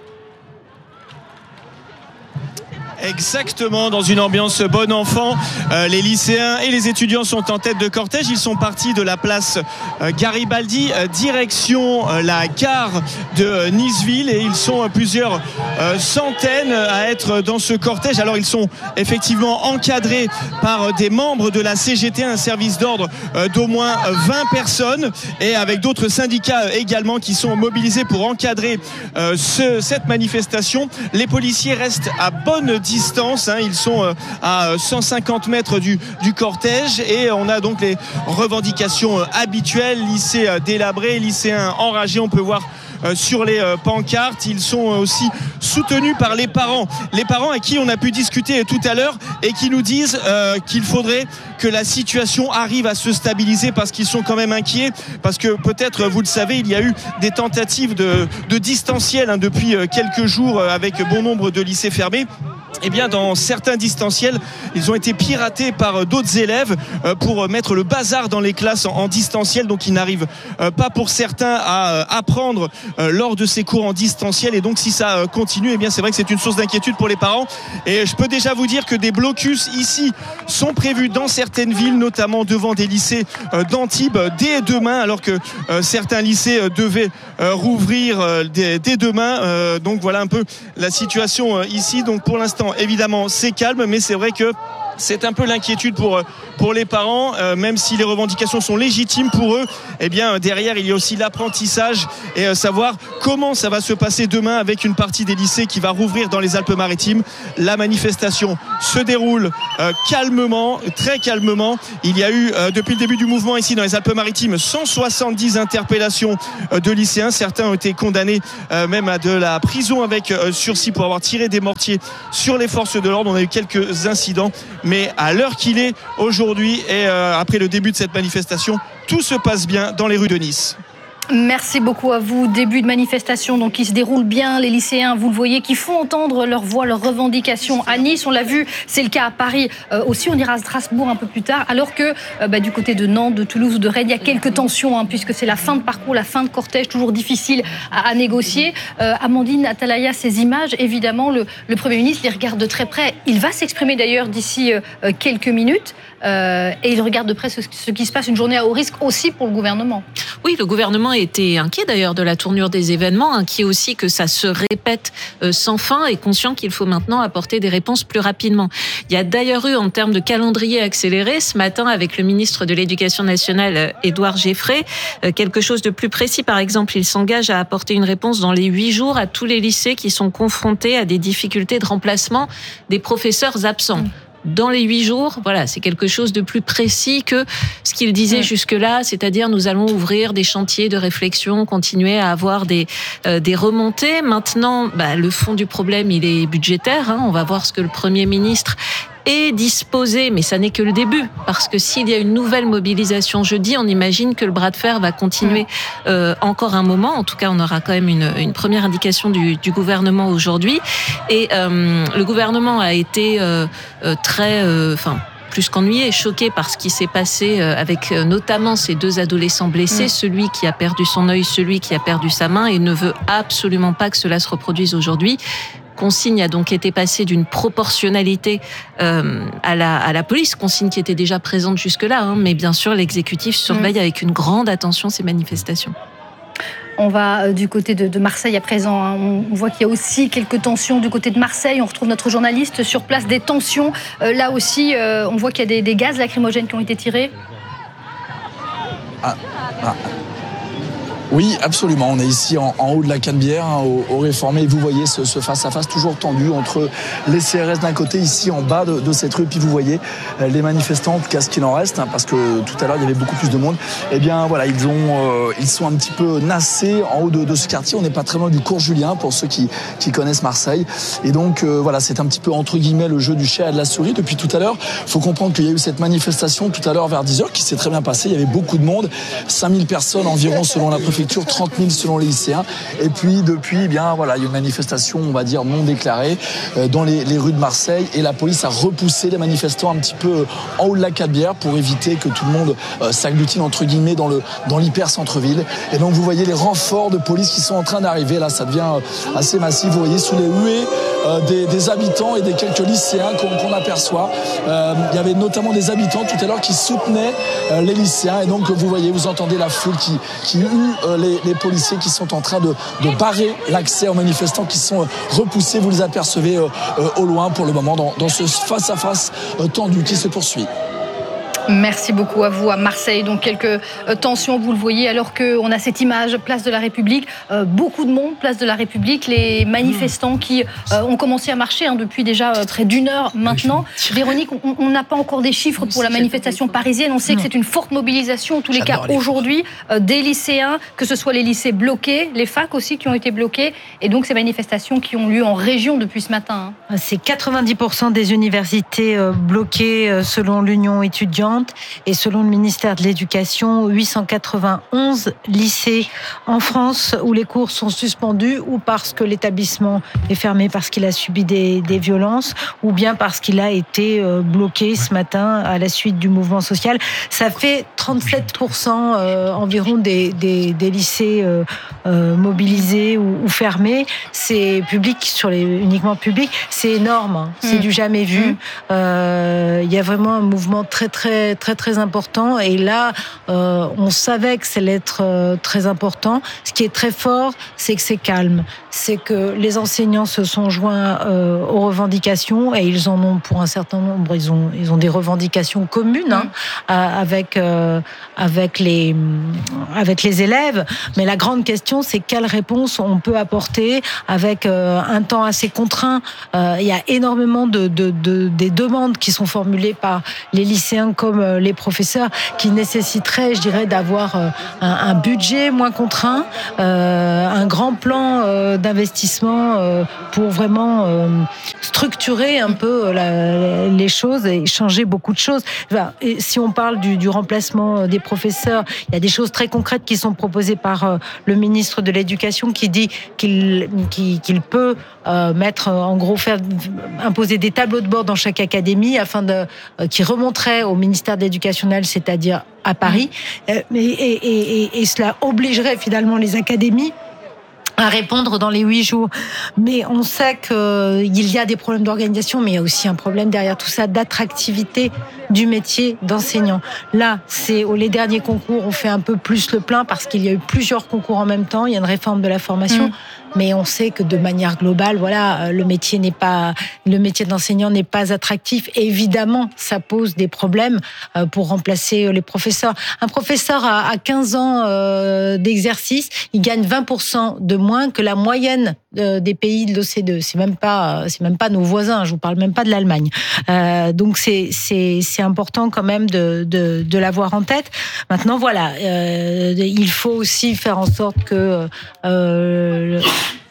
Exactement, dans une ambiance bon enfant. Euh, les lycéens et les étudiants sont en tête de cortège. Ils sont partis de la place euh, Garibaldi, euh, direction euh, la gare de euh, Niceville. Et ils sont euh, plusieurs euh, centaines à être dans ce cortège. Alors, ils sont effectivement encadrés par euh, des membres de la C G T, un service d'ordre euh, d'au moins vingt personnes. Et avec d'autres syndicats euh, également qui sont mobilisés pour encadrer euh, ce, cette manifestation. Les policiers restent à bonne distance. distance, hein, ils sont euh, à cent cinquante mètres du, du cortège et on a donc les revendications euh, habituelles, lycée euh, délabré, lycéens enragés, on peut voir euh, sur les euh, pancartes, ils sont aussi soutenus par les parents, les parents à qui on a pu discuter tout à l'heure et qui nous disent euh, qu'il faudrait que la situation arrive à se stabiliser parce qu'ils sont quand même inquiets, parce que peut-être, vous le savez, il y a eu des tentatives de, de distanciel hein, depuis quelques jours avec bon nombre de lycées fermés. Eh bien, dans certains distanciels, ils ont été piratés par d'autres élèves pour mettre le bazar dans les classes en distanciel. Donc, ils n'arrivent pas pour certains à apprendre lors de ces cours en distanciel. Et donc, si ça continue, eh bien, c'est vrai que c'est une source d'inquiétude pour les parents. Et je peux déjà vous dire que des blocus ici sont prévus dans certaines villes, notamment devant des lycées d'Antibes dès demain, alors que certains lycées devaient rouvrir dès demain. Donc, voilà un peu la situation ici. Donc, pour l'instant, évidemment, c'est calme, mais c'est vrai que c'est un peu l'inquiétude pour, pour les parents, euh, même si les revendications sont légitimes pour eux, eh bien derrière il y a aussi l'apprentissage et euh, savoir comment ça va se passer demain avec une partie des lycées qui va rouvrir dans les Alpes-Maritimes. La manifestation se déroule euh, calmement, très calmement. Il y a eu euh, depuis le début du mouvement ici dans les Alpes-Maritimes cent soixante-dix interpellations euh, de lycéens. Certains ont été condamnés euh, même à de la prison avec euh, sursis pour avoir tiré des mortiers sur les forces de l'ordre. On a eu quelques incidents, mais à l'heure qu'il est aujourd'hui et euh, après le début de cette manifestation, tout se passe bien dans les rues de Nice.
Merci beaucoup à vous. Début de manifestation donc qui se déroule bien. Les lycéens, vous le voyez, qui font entendre leur voix, leurs revendications à Nice. On l'a vu, c'est le cas à Paris euh, aussi. On ira à Strasbourg un peu plus tard. Alors que euh, bah, du côté de Nantes, de Toulouse ou de Rennes, il y a quelques tensions hein, puisque c'est la fin de parcours, la fin de cortège, toujours difficile à, à négocier. Euh, Amandine Atalaya, ces images, évidemment, le, le Premier ministre les regarde de très près. Il va s'exprimer d'ailleurs d'ici euh, quelques minutes. Euh, et il regarde de près ce, ce qui se passe, une journée à haut risque aussi pour le gouvernement.
Oui, le gouvernement était inquiet d'ailleurs de la tournure des événements, inquiet aussi que ça se répète euh, sans fin et conscient qu'il faut maintenant apporter des réponses plus rapidement. Il y a d'ailleurs eu en termes de calendrier accéléré ce matin avec le ministre de l'Éducation nationale Édouard Geffray, euh, quelque chose de plus précis. Par exemple, il s'engage à apporter une réponse dans les huit jours à tous les lycées qui sont confrontés à des difficultés de remplacement des professeurs absents. Mmh. Dans les huit jours, voilà, c'est quelque chose de plus précis que ce qu'il disait mmh. jusque-là, c'est-à-dire nous allons ouvrir des chantiers de réflexion, continuer à avoir des euh, des remontées. Maintenant, bah, le fond du problème, il est budgétaire. Hein. On va voir ce que le Premier ministre est disposé, mais ça n'est que le début, parce que s'il y a une nouvelle mobilisation jeudi, on imagine que le bras de fer va continuer euh, encore un moment. En tout cas, on aura quand même une, une première indication du, du gouvernement aujourd'hui. Et euh, le gouvernement a été euh, euh, très... Enfin. Euh, plus qu'ennuyé, choqué par ce qui s'est passé avec notamment ces deux adolescents blessés, mmh. celui qui a perdu son œil, celui qui a perdu sa main, et ne veut absolument pas que cela se reproduise aujourd'hui. Consigne a donc été passée d'une proportionnalité euh, à la à la police, consigne qui était déjà présente jusque-là, hein, mais bien sûr l'exécutif surveille mmh. avec une grande attention ces manifestations.
On va du côté de, de Marseille à présent. Hein. On voit qu'il y a aussi quelques tensions du côté de Marseille. On retrouve notre journaliste sur place, des tensions. Euh, là aussi, euh, on voit qu'il y a des, des gaz lacrymogènes qui ont été tirés.
Ah, ah. Oui, absolument. On est ici en, en haut de la Canebière, hein, au, au Réformé. Et vous voyez ce, ce face-à-face toujours tendu entre les C R S d'un côté, ici en bas de, de cette rue. Puis vous voyez euh, les manifestants, en tout cas ce qu'il en reste, hein, parce que tout à l'heure il y avait beaucoup plus de monde. Eh bien voilà, ils ont, euh, ils sont un petit peu nassés en haut de, de ce quartier. On n'est pas très loin du cours Julien pour ceux qui, qui connaissent Marseille. Et donc euh, voilà, c'est un petit peu entre guillemets le jeu du chat et de la souris depuis tout à l'heure. Il faut comprendre qu'il y a eu cette manifestation tout à l'heure vers dix heures qui s'est très bien passée. Il y avait beaucoup de monde, cinq mille personnes environ selon la préfecture. trente mille selon les lycéens. Et puis depuis, eh bien voilà, il y a une manifestation, on va dire non déclarée, euh, dans les, les rues de Marseille. Et la police a repoussé les manifestants un petit peu en haut de la Canebière pour éviter que tout le monde euh, s'agglutine entre guillemets dans le dans l'hyper centre-ville. Et donc vous voyez les renforts de police qui sont en train d'arriver. Là, ça devient euh, assez massif. Vous voyez sous les huées euh, des, des habitants et des quelques lycéens qu'on, qu'on aperçoit. Euh, il y avait notamment des habitants tout à l'heure qui soutenaient euh, les lycéens. Et donc vous voyez, vous entendez la foule qui qui hue euh, les les policiers qui sont en train de, de barrer l'accès aux manifestants qui sont repoussés. Vous les apercevez euh, euh, au loin pour le moment dans, dans ce face-à-face euh, tendu qui se poursuit.
Merci beaucoup à vous à Marseille. Donc quelques tensions, vous le voyez, alors qu'on a cette image, place de la République, euh, beaucoup de monde, place de la République, les manifestants qui euh, ont commencé à marcher hein, depuis déjà euh, près d'une heure maintenant. Véronique, on n'a pas encore des chiffres pour la manifestation parisienne. On sait que c'est une forte mobilisation, en tous les cas aujourd'hui, euh, des lycéens, que ce soit les lycées bloqués, les facs aussi qui ont été bloqués, et donc ces manifestations qui ont lieu en région depuis ce matin. Hein.
C'est quatre-vingt-dix pour cent des universités euh, bloquées euh, selon l'Union étudiante. Et selon le ministère de l'Éducation, huit cent quatre-vingt-onze lycées en France où les cours sont suspendus ou parce que l'établissement est fermé parce qu'il a subi des, des violences ou bien parce qu'il a été bloqué ce matin à la suite du mouvement social. Ça fait trente-sept pour cent euh, environ des, des, des lycées euh, euh, mobilisés ou, ou fermés. C'est public, sur les, uniquement public. C'est énorme, hein. C'est mmh. du jamais vu. Il mmh. euh, y a vraiment un mouvement très très très très très important. Et là, euh, on savait que ça allait être euh, très important. Ce qui est très fort, c'est que c'est calme. C'est que les enseignants se sont joints euh, aux revendications et ils en ont pour un certain nombre. Ils ont ils ont des revendications communes hein, mmh. avec euh, avec les avec les élèves. Mais la grande question, c'est quelle réponse on peut apporter avec euh, un temps assez contraint. Euh, il y a énormément de, de, de des demandes qui sont formulées par les lycéens comme euh, les professeurs, qui nécessiteraient, je dirais, d'avoir euh, un, un budget moins contraint, euh, un grand plan euh, d'investissement euh, pour vraiment euh, structurer un peu la, les choses et changer beaucoup de choses. Enfin, et si on parle du, du remplacement des professeurs, il y a des choses très concrètes qui sont proposées par euh, le ministre de l'Éducation qui dit qu'il, qu'il, qu'il peut euh, mettre, en gros, faire imposer des tableaux de bord dans chaque académie afin de euh, qui remonteraient au ministère de l'Éducation nationale, c'est-à-dire à Paris, euh, et, et, et, et cela obligerait finalement les académies à répondre dans les huit jours. Mais on sait qu'il y a des problèmes d'organisation, mais il y a aussi un problème derrière tout ça d'attractivité du métier d'enseignant. Là, c'est les derniers concours, on fait un peu plus le plein parce qu'il y a eu plusieurs concours en même temps. Il y a une réforme de la formation. Mmh. Mais on sait que de manière globale, voilà, le métier n'est pas, le métier d'enseignant n'est pas attractif. Et évidemment, ça pose des problèmes pour remplacer les professeurs. Un professeur à quinze ans d'exercice, il gagne vingt pour cent de moins que la moyenne des pays de l'O C D E. C'est même pas, c'est même pas nos voisins. Je vous parle même pas de l'Allemagne. Euh, donc c'est, c'est, c'est important quand même de, de, de l'avoir en tête. Maintenant, voilà, euh, il faut aussi faire en sorte que euh,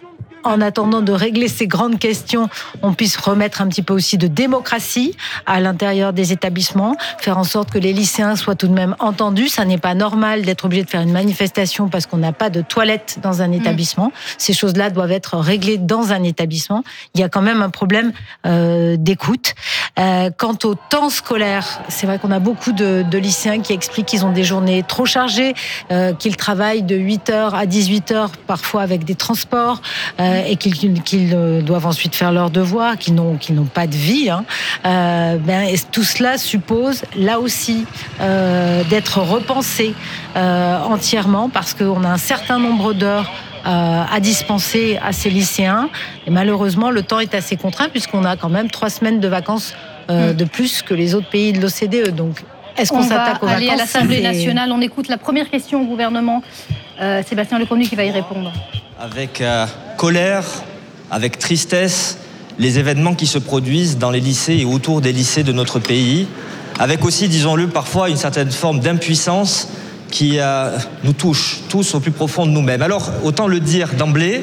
en attendant de régler ces grandes questions, on puisse remettre un petit peu aussi de démocratie à l'intérieur des établissements, faire en sorte que les lycéens soient tout de même entendus. Ça n'est pas normal d'être obligé de faire une manifestation parce qu'on n'a pas de toilettes dans un établissement. Mmh. Ces choses-là doivent être réglées dans un établissement. Il y a quand même un problème euh, d'écoute. Euh, quant au temps scolaire, c'est vrai qu'on a beaucoup de, de lycéens qui expliquent qu'ils ont des journées trop chargées, euh, qu'ils travaillent de huit heures à dix-huit heures, parfois avec des transports, euh, et qu'ils, qu'ils doivent ensuite faire leurs devoirs, qu'ils n'ont, qu'ils n'ont pas de vie. Hein. Euh, ben, et tout cela suppose, là aussi, euh, d'être repensé euh, entièrement, parce qu'on a un certain nombre d'heures euh, à dispenser à ces lycéens. Et malheureusement, le temps est assez contraint, puisqu'on a quand même trois semaines de vacances euh, mmh. de plus que les autres pays de l'O C D E. Donc, est-ce qu'on on s'attaque aux vacances ? On va aller à
l'Assemblée nationale. On écoute la première question au gouvernement. Euh, Sébastien Lecornu qui va y répondre.
Avec euh, colère, avec tristesse, les événements qui se produisent dans les lycées et autour des lycées de notre pays, avec aussi, disons-le, parfois une certaine forme d'impuissance qui euh, nous touche tous au plus profond de nous-mêmes. Alors, autant le dire d'emblée,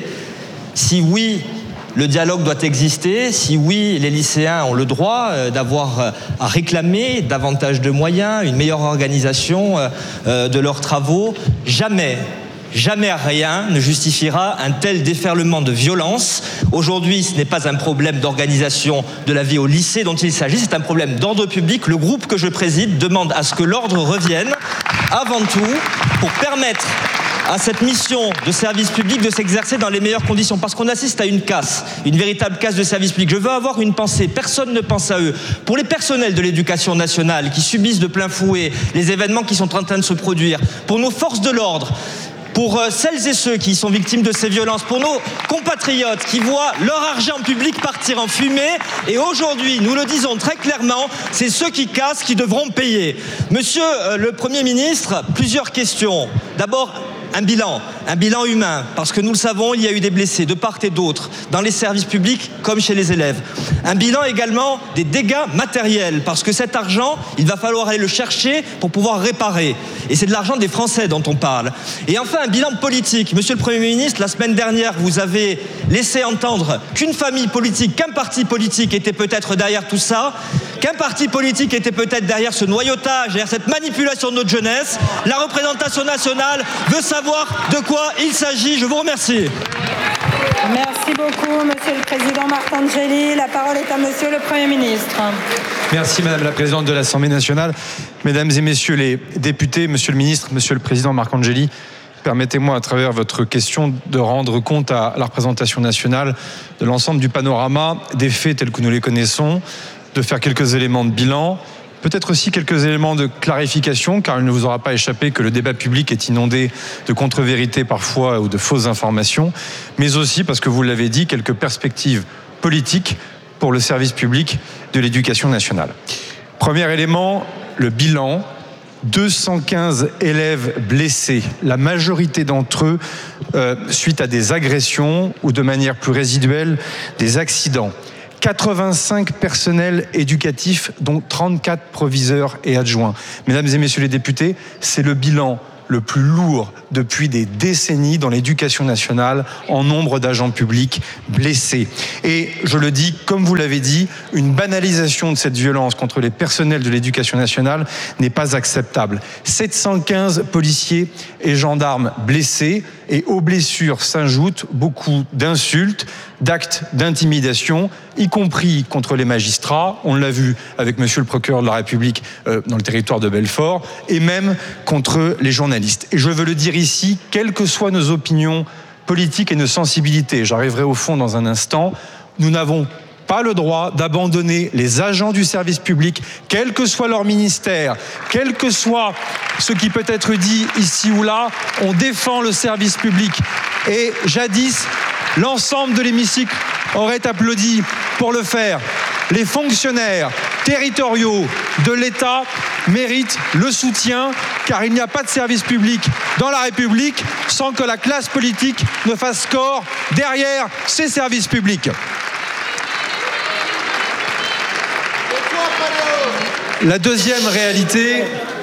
si oui, le dialogue doit exister, si oui, les lycéens ont le droit euh, d'avoir euh, à réclamer davantage de moyens, une meilleure organisation euh, euh, de leurs travaux, jamais Jamais rien ne justifiera un tel déferlement de violence. Aujourd'hui, ce n'est pas un problème d'organisation de la vie au lycée dont il s'agit, c'est un problème d'ordre public. Le groupe que je préside demande à ce que l'ordre revienne, avant tout, pour permettre à cette mission de service public de s'exercer dans les meilleures conditions. Parce qu'on assiste à une casse, une véritable casse de service public. Je veux avoir une pensée, personne ne pense à eux. Pour les personnels de l'éducation nationale qui subissent de plein fouet les événements qui sont en train de se produire, pour nos forces de l'ordre, pour celles et ceux qui sont victimes de ces violences, pour nos compatriotes qui voient leur argent public partir en fumée. Et aujourd'hui, nous le disons très clairement, c'est ceux qui cassent qui devront payer. Monsieur le Premier ministre, plusieurs questions. D'abord, un bilan, un bilan humain, parce que nous le savons, il y a eu des blessés de part et d'autre, dans les services publics comme chez les élèves. Un bilan également des dégâts matériels, parce que cet argent, il va falloir aller le chercher pour pouvoir réparer. Et c'est de l'argent des Français dont on parle. Et enfin, un bilan politique. Monsieur le Premier ministre, la semaine dernière, vous avez laissé entendre qu'une famille politique, qu'un parti politique était peut-être derrière tout ça, qu'un parti politique était peut-être derrière ce noyautage, derrière cette manipulation de notre jeunesse. La représentation nationale veut savoir de quoi il s'agit. Je vous remercie.
Merci beaucoup, Monsieur le Président Marcangeli. La parole est à Monsieur le Premier ministre.
Merci, Madame la Présidente de l'Assemblée nationale. Mesdames et Messieurs les députés, Monsieur le Ministre, Monsieur le Président Marcangeli, permettez-moi, à travers votre question, de rendre compte à la représentation nationale de l'ensemble du panorama des faits tels que nous les connaissons, de faire quelques éléments de bilan Peut-être aussi quelques éléments de clarification, car il ne vous aura pas échappé que le débat public est inondé de contre-vérités parfois ou de fausses informations, mais aussi, parce que vous l'avez dit, quelques perspectives politiques pour le service public de l'éducation nationale. Premier élément, le bilan. deux cent quinze élèves blessés, la majorité d'entre eux euh, suite à des agressions ou de manière plus résiduelle, des accidents. quatre-vingt-cinq personnels éducatifs, dont trente-quatre proviseurs et adjoints. Mesdames et messieurs les députés, c'est le bilan le plus lourd depuis des décennies dans l'éducation nationale en nombre d'agents publics blessés. Et je le dis, comme vous l'avez dit, une banalisation de cette violence contre les personnels de l'éducation nationale n'est pas acceptable. sept cent quinze policiers et gendarmes blessés, et aux blessures s'ajoutent beaucoup d'insultes, d'actes d'intimidation, y compris contre les magistrats, on l'a vu avec monsieur le procureur de la République euh, dans le territoire de Belfort, et même contre les journalistes. Et je veux le dire ici, quelles que soient nos opinions politiques et nos sensibilités, j'arriverai au fond dans un instant, nous n'avons pas le droit d'abandonner les agents du service public, quel que soit leur ministère, quel que soit ce qui peut être dit ici ou là, on défend le service public. Et jadis, l'ensemble de l'hémicycle aurait applaudi pour le faire. Les fonctionnaires territoriaux de l'État méritent le soutien, car il n'y a pas de service public dans la République sans que la classe politique ne fasse corps derrière ces services publics. La deuxième réalité,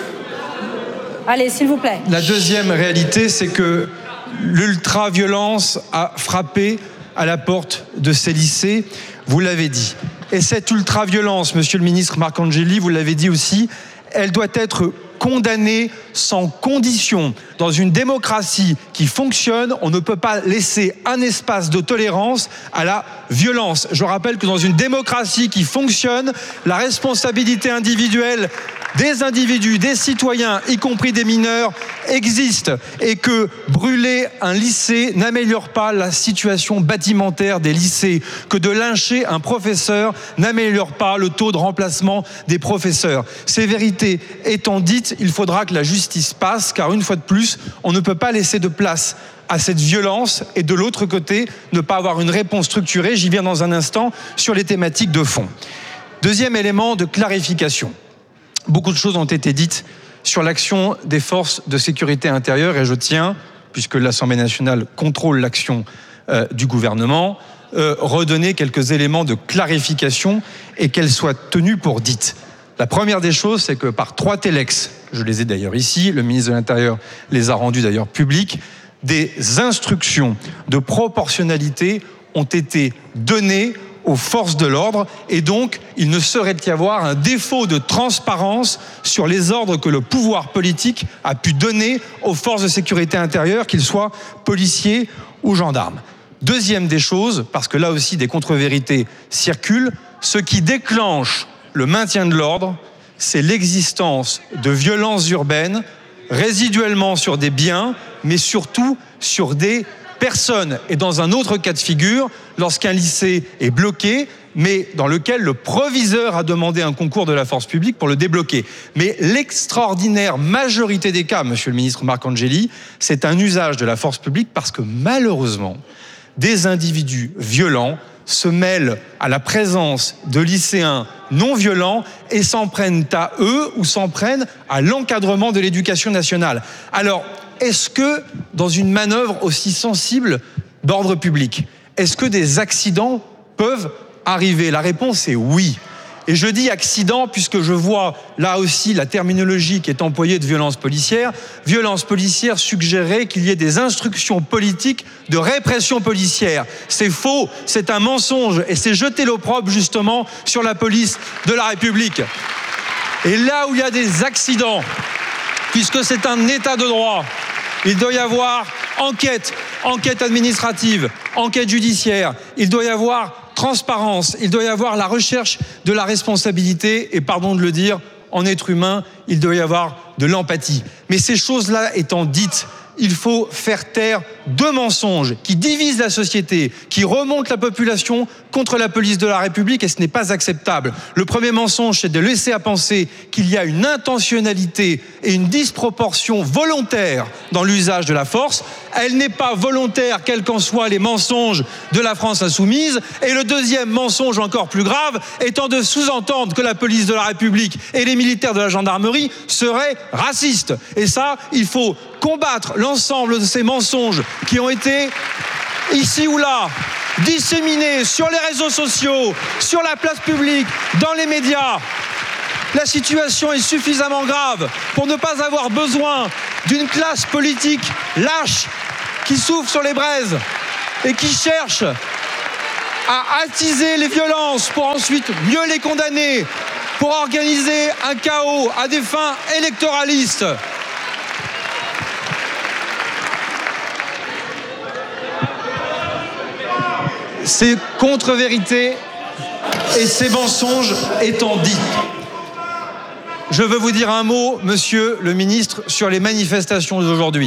Allez, s'il vous plaît.
La deuxième réalité, c'est que l'ultra-violence a frappé à la porte de ces lycées, vous l'avez dit. Et cette ultra-violence, monsieur le ministre Marcangeli, vous l'avez dit aussi, elle doit être condamnée sans condition. Dans une démocratie qui fonctionne, on ne peut pas laisser un espace de tolérance à la violence. Je rappelle que dans une démocratie qui fonctionne, la responsabilité individuelle des individus, des citoyens, y compris des mineurs, existe, et que brûler un lycée n'améliore pas la situation bâtimentaire des lycées, que de lyncher un professeur n'améliore pas le taux de remplacement des professeurs. Ces vérités étant dites, il faudra que la justice passe, car une fois de plus, on ne peut pas laisser de place à cette violence et de l'autre côté, ne pas avoir une réponse structurée, j'y viens dans un instant, sur les thématiques de fond. Deuxième élément de clarification. Beaucoup de choses ont été dites sur l'action des forces de sécurité intérieure et je tiens, puisque l'Assemblée nationale contrôle l'action euh, du gouvernement, euh, redonner quelques éléments de clarification et qu'elles soient tenues pour dites. La première des choses, c'est que par trois télex, je les ai d'ailleurs ici, le ministre de l'Intérieur les a rendus d'ailleurs publics, des instructions de proportionnalité ont été données aux forces de l'ordre et donc il ne saurait y avoir un défaut de transparence sur les ordres que le pouvoir politique a pu donner aux forces de sécurité intérieure, qu'ils soient policiers ou gendarmes. Deuxième des choses, parce que là aussi des contre-vérités circulent, ce qui déclenche le maintien de l'ordre, c'est l'existence de violences urbaines, résiduellement sur des biens, mais surtout sur des personne. Et dans un autre cas de figure, lorsqu'un lycée est bloqué, mais dans lequel le proviseur a demandé un concours de la force publique pour le débloquer. Mais l'extraordinaire majorité des cas, monsieur le ministre Marcangeli, c'est un usage de la force publique parce que malheureusement, des individus violents se mêlent à la présence de lycéens non violents et s'en prennent à eux ou s'en prennent à l'encadrement de l'éducation nationale. Alors, est-ce que, dans une manœuvre aussi sensible d'ordre public, est-ce que des accidents peuvent arriver? La réponse est oui. Et je dis accident puisque je vois là aussi la terminologie qui est employée de violence policière. Violence policière suggérerait qu'il y ait des instructions politiques de répression policière. C'est faux, c'est un mensonge et c'est jeter l'opprobre justement sur la police de la République. Et là où il y a des accidents, puisque c'est un état de droit, il doit y avoir enquête, enquête administrative, enquête judiciaire, il doit y avoir transparence, il doit y avoir la recherche de la responsabilité et, pardon de le dire, en être humain, il doit y avoir de l'empathie. Mais ces choses-là étant dites, il faut faire taire deux mensonges qui divisent la société, qui remontent la population contre la police de la République, et ce n'est pas acceptable. Le premier mensonge, c'est de laisser à penser qu'il y a une intentionnalité et une disproportion volontaire dans l'usage de la force. Elle n'est pas volontaire, quels qu'en soient les mensonges de la France insoumise. Et le deuxième mensonge, encore plus grave, étant de sous-entendre que la police de la République et les militaires de la gendarmerie seraient racistes. Et ça, il faut combattre l'ensemble de ces mensonges qui ont été, ici ou là, disséminés sur les réseaux sociaux, sur la place publique, dans les médias. La situation est suffisamment grave pour ne pas avoir besoin d'une classe politique lâche qui souffle sur les braises et qui cherche à attiser les violences pour ensuite mieux les condamner, pour organiser un chaos à des fins électoralistes. Ces contre-vérités et ces mensonges étant dits, je veux vous dire un mot, monsieur le ministre, sur les manifestations d'aujourd'hui.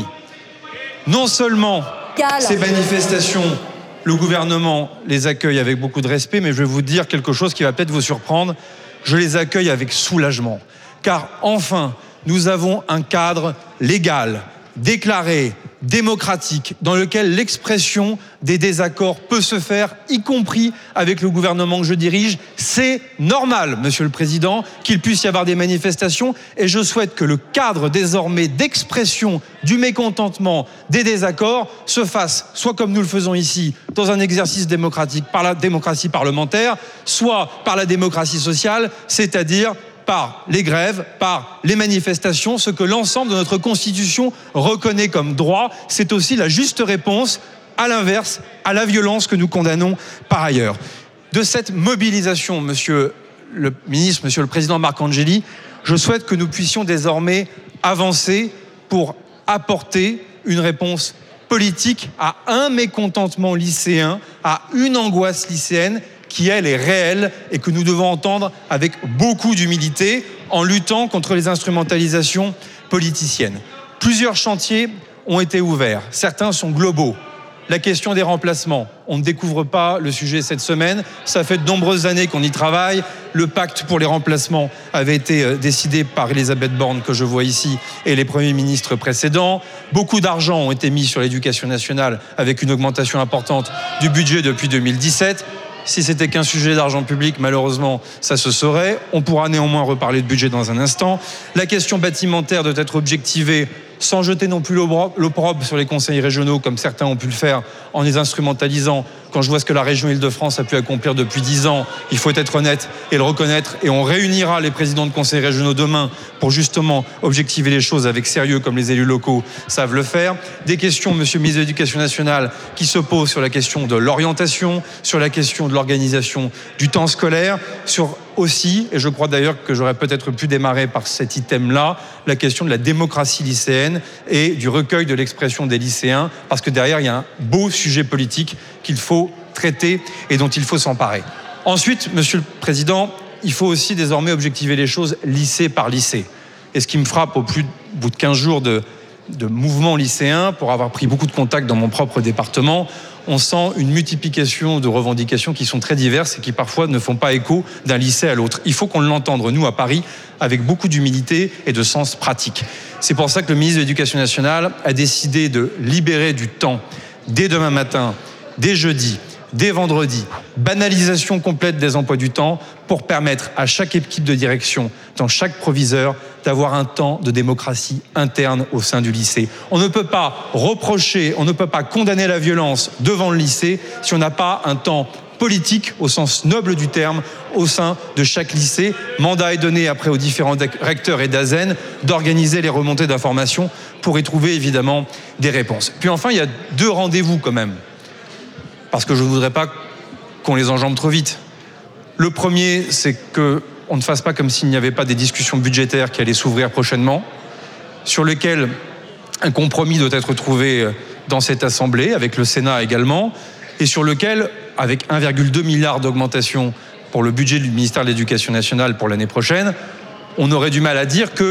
Non seulement ces manifestations, le gouvernement les accueille avec beaucoup de respect, mais je vais vous dire quelque chose qui va peut-être vous surprendre. Je les accueille avec soulagement. Car enfin, nous avons un cadre légal, déclaré, démocratique, dans lequel l'expression des désaccords peut se faire, y compris avec le gouvernement que je dirige. C'est normal, Monsieur le Président, qu'il puisse y avoir des manifestations, et je souhaite que le cadre désormais d'expression du mécontentement, des désaccords, se fasse soit comme nous le faisons ici, dans un exercice démocratique par la démocratie parlementaire, soit par la démocratie sociale, c'est-à-dire par les grèves, par les manifestations, ce que l'ensemble de notre Constitution reconnaît comme droit. C'est aussi la juste réponse, à l'inverse, à la violence que nous condamnons par ailleurs. De cette mobilisation, Monsieur le ministre, Monsieur le Président Marcangeli, je souhaite que nous puissions désormais avancer pour apporter une réponse politique à un mécontentement lycéen, à une angoisse lycéenne qui, elle, est réelle et que nous devons entendre avec beaucoup d'humilité en luttant contre les instrumentalisations politiciennes. Plusieurs chantiers ont été ouverts. Certains sont globaux. La question des remplacements. On ne découvre pas le sujet cette semaine. Ça fait de nombreuses années qu'on y travaille. Le pacte pour les remplacements avait été décidé par Elisabeth Borne, que je vois ici, et les premiers ministres précédents. Beaucoup d'argent ont été mis sur l'éducation nationale avec une augmentation importante du budget depuis deux mille dix-sept. Si c'était qu'un sujet d'argent public, malheureusement, ça se saurait. On pourra néanmoins reparler de budget dans un instant. La question bâtimentaire doit être objectivée sans jeter non plus l'opprobre sur les conseils régionaux, comme certains ont pu le faire en les instrumentalisant. Quand je vois ce que la région Île-de-France a pu accomplir depuis dix ans, il faut être honnête et le reconnaître. Et on réunira les présidents de conseils régionaux demain pour justement objectiver les choses avec sérieux, comme les élus locaux savent le faire. Des questions, monsieur le ministre de l'Éducation nationale, qui se posent sur la question de l'orientation, sur la question de l'organisation du temps scolaire, sur aussi, et je crois d'ailleurs que j'aurais peut-être pu démarrer par cet item-là, la question de la démocratie lycéenne et du recueil de l'expression des lycéens, parce que derrière, il y a un beau sujet politique qu'il faut traiter et dont il faut s'emparer. Ensuite, Monsieur le Président, il faut aussi désormais objectiver les choses lycée par lycée. Et ce qui me frappe au plus au bout de quinze jours de, de mouvement lycéen, pour avoir pris beaucoup de contacts dans mon propre département, on sent une multiplication de revendications qui sont très diverses et qui parfois ne font pas écho d'un lycée à l'autre. Il faut qu'on l'entende, nous, à Paris, avec beaucoup d'humilité et de sens pratique. C'est pour ça que le ministre de l'Éducation nationale a décidé de libérer du temps dès demain matin, dès jeudi, dès vendredi, banalisation complète des emplois du temps pour permettre à chaque équipe de direction, dans chaque proviseur, d'avoir un temps de démocratie interne au sein du lycée. On ne peut pas reprocher, on ne peut pas condamner la violence devant le lycée si on n'a pas un temps politique au sens noble du terme au sein de chaque lycée. Mandat est donné après aux différents recteurs et d'A S E N d'organiser les remontées d'informations pour y trouver évidemment des réponses. Puis enfin, il y a deux rendez-vous quand même, parce que je ne voudrais pas qu'on les enjambe trop vite. Le premier, c'est qu'on ne fasse pas comme s'il n'y avait pas des discussions budgétaires qui allaient s'ouvrir prochainement, sur lesquelles un compromis doit être trouvé dans cette Assemblée, avec le Sénat également, et sur lequel, avec un virgule deux milliard d'augmentation pour le budget du ministère de l'Éducation nationale pour l'année prochaine, on aurait du mal à dire qu'il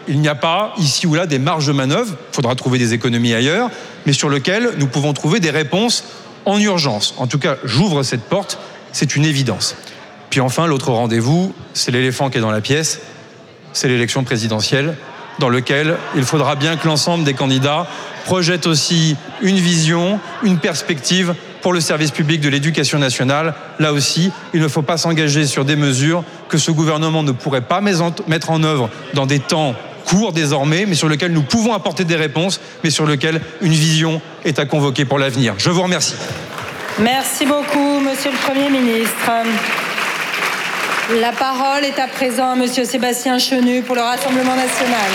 il n'y a pas ici ou là des marges de manœuvre, il faudra trouver des économies ailleurs, mais sur lesquelles nous pouvons trouver des réponses en urgence. En tout cas, j'ouvre cette porte, c'est une évidence. Puis enfin, l'autre rendez-vous, c'est l'éléphant qui est dans la pièce, c'est l'élection présidentielle, dans lequel il faudra bien que l'ensemble des candidats projettent aussi une vision, une perspective pour le service public de l'éducation nationale. Là aussi, il ne faut pas s'engager sur des mesures que ce gouvernement ne pourrait pas mettre en œuvre dans des temps courts désormais, mais sur lesquels nous pouvons apporter des réponses, mais sur lesquels une vision est à convoquer pour l'avenir. Je vous remercie.
Merci beaucoup, Monsieur le Premier ministre. La parole est à présent à Monsieur Sébastien Chenu pour le Rassemblement national.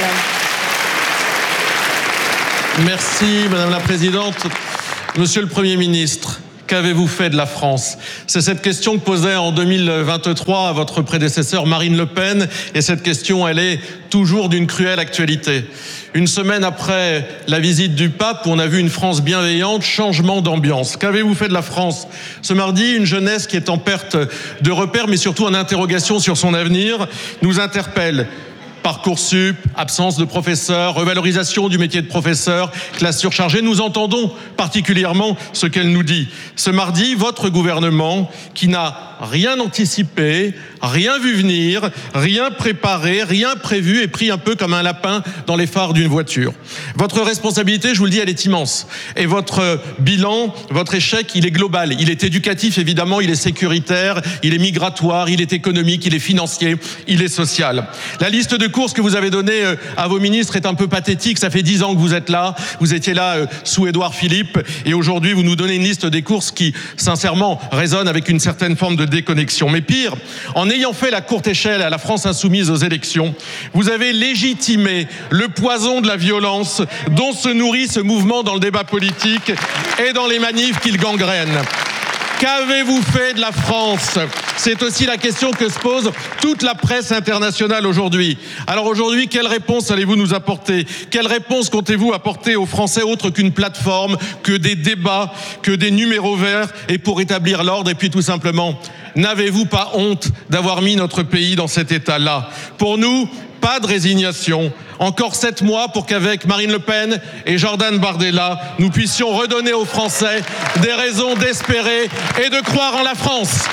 Merci, Madame la Présidente. Monsieur le Premier ministre, qu'avez-vous fait de la France? C'est cette question que posait en deux mille vingt-trois à votre prédécesseur Marine Le Pen, et cette question, elle est toujours d'une cruelle actualité. Une semaine après la visite du pape, où on a vu une France bienveillante, changement d'ambiance. Qu'avez-vous fait de la France? Ce mardi, une jeunesse qui est en perte de repères, mais surtout en interrogation sur son avenir, nous interpelle. Parcoursup, absence de professeurs, revalorisation du métier de professeur, classe surchargée. Nous entendons particulièrement ce qu'elle nous dit. Ce mardi, votre gouvernement, qui n'a rien anticipé, rien vu venir, rien préparé, rien prévu, est pris un peu comme un lapin dans les phares d'une voiture. Votre responsabilité, je vous le dis, elle est immense. Et votre bilan, votre échec, il est global. Il est éducatif, évidemment, il est sécuritaire, il est migratoire, il est économique, il est financier, il est social. La liste de courses que vous avez donnée à vos ministres est un peu pathétique. Ça fait dix ans que vous êtes là. Vous étiez là sous Édouard Philippe. Et aujourd'hui, vous nous donnez une liste des courses qui, sincèrement, résonne avec une certaine forme de déconnexion. Mais pire, en ayant fait la courte échelle à la France insoumise aux élections, vous avez légitimé le poison de la violence dont se nourrit ce mouvement dans le débat politique et dans les manifs qu'il gangrène. Qu'avez-vous fait de la France? C'est aussi la question que se pose toute la presse internationale aujourd'hui. Alors aujourd'hui, quelle réponse allez-vous nous apporter? Quelle réponse comptez-vous apporter aux Français autre qu'une plateforme, que des débats, que des numéros verts et pour établir l'ordre? Et puis tout simplement, n'avez-vous pas honte d'avoir mis notre pays dans cet état-là? Pour nous, pas de résignation. Encore sept mois pour qu'avec Marine Le Pen et Jordan Bardella, nous puissions redonner aux Français des raisons d'espérer et de croire en la France.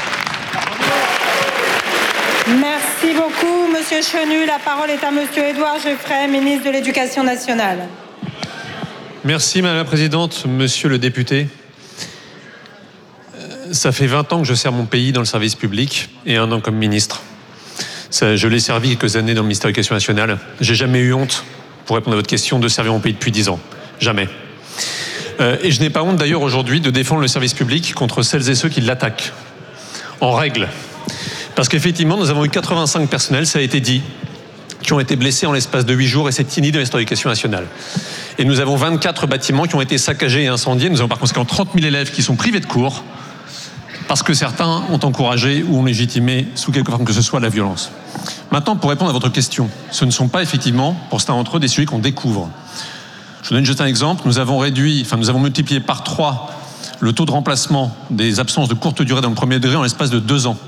Merci beaucoup, Monsieur Chenu. La parole est à Monsieur Édouard Geoffrey, ministre de l'Éducation nationale.
Merci, Madame la Présidente. Monsieur le député, ça fait vingt ans que je sers mon pays dans le service public et un an comme ministre. Ça, je l'ai servi quelques années dans le ministère de l'Éducation nationale. J'ai jamais eu honte, pour répondre à votre question, de servir mon pays depuis dix ans. Jamais. Euh, et je n'ai pas honte d'ailleurs aujourd'hui de défendre le service public contre celles et ceux qui l'attaquent. En règle. Parce qu'effectivement, nous avons eu quatre-vingt-cinq personnels, ça a été dit, qui ont été blessés en l'espace de huit jours, et c'est inédit dans l'histoire de l'Éducation nationale. Et nous avons vingt-quatre bâtiments qui ont été saccagés et incendiés. Nous avons par conséquent trente mille élèves qui sont privés de cours, parce que certains ont encouragé ou ont légitimé, sous quelque forme que ce soit, la violence. Maintenant, pour répondre à votre question, ce ne sont pas effectivement, pour certains d'entre eux, des sujets qu'on découvre. Je vous donne juste un exemple. Nous avons réduit, enfin nous avons multiplié par trois le taux de remplacement des absences de courte durée dans le premier degré en l'espace de deux ans.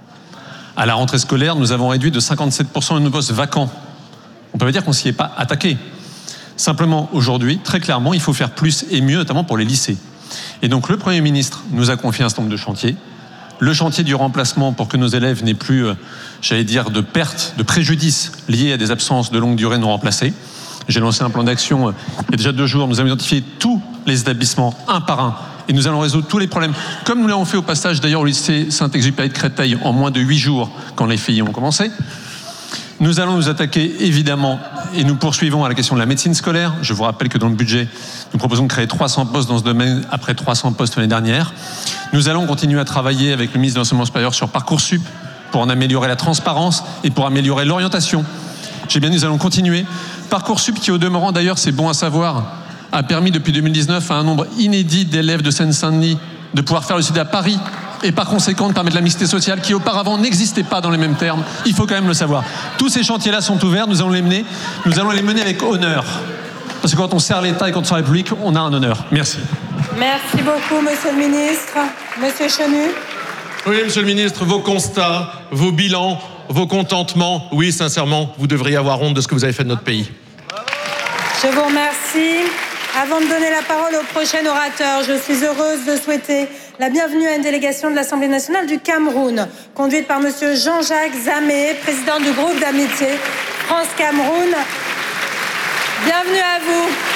À la rentrée scolaire, nous avons réduit de cinquante-sept pour cent de nos postes vacants. On peut pas dire qu'on s'y est pas attaqué. Simplement, aujourd'hui, très clairement, il faut faire plus et mieux, notamment pour les lycées. Et donc, le Premier ministre nous a confié un certain nombre de chantiers. Le chantier du remplacement pour que nos élèves n'aient plus, euh, j'allais dire, de pertes, de préjudices liés à des absences de longue durée non remplacées. J'ai lancé un plan d'action euh, il y a déjà deux jours. Nous avons identifié tous les établissements, un par un, et nous allons résoudre tous les problèmes. Comme nous l'avons fait au passage, d'ailleurs, au lycée Saint-Exupéry de Créteil, en moins de huit jours, quand les filles ont commencé. Nous allons nous attaquer, évidemment, et nous poursuivons à la question de la médecine scolaire. Je vous rappelle que dans le budget, nous proposons de créer trois cents postes dans ce domaine, après trois cents postes l'année dernière. Nous allons continuer à travailler avec le ministre de l'Enseignement supérieur sur Parcoursup, pour en améliorer la transparence et pour améliorer l'orientation. J'ai bien dit, nous allons continuer. Parcoursup, qui au demeurant, d'ailleurs, c'est bon à savoir, a permis depuis deux mille dix-neuf à un nombre inédit d'élèves de Seine-Saint-Denis de pouvoir faire le sud à Paris, et par conséquent de permettre la mixité sociale qui auparavant n'existait pas dans les mêmes termes. Il faut quand même le savoir. Tous ces chantiers-là sont ouverts, nous allons les mener, nous allons les mener avec honneur. Parce que quand on sert l'État et quand on sert la République, on a un honneur. Merci.
Merci beaucoup, Monsieur le Ministre. Monsieur Chenu.
Oui, Monsieur le Ministre, vos constats, vos bilans vos contentements. Oui, sincèrement, vous devriez avoir honte de ce que vous avez fait de notre pays.
Je vous remercie. Avant de donner la parole au prochain orateur, je suis heureuse de souhaiter la bienvenue à une délégation de l'Assemblée nationale du Cameroun, conduite par monsieur Jean-Jacques Zamé, président du groupe d'amitié France-Cameroun. Bienvenue à vous.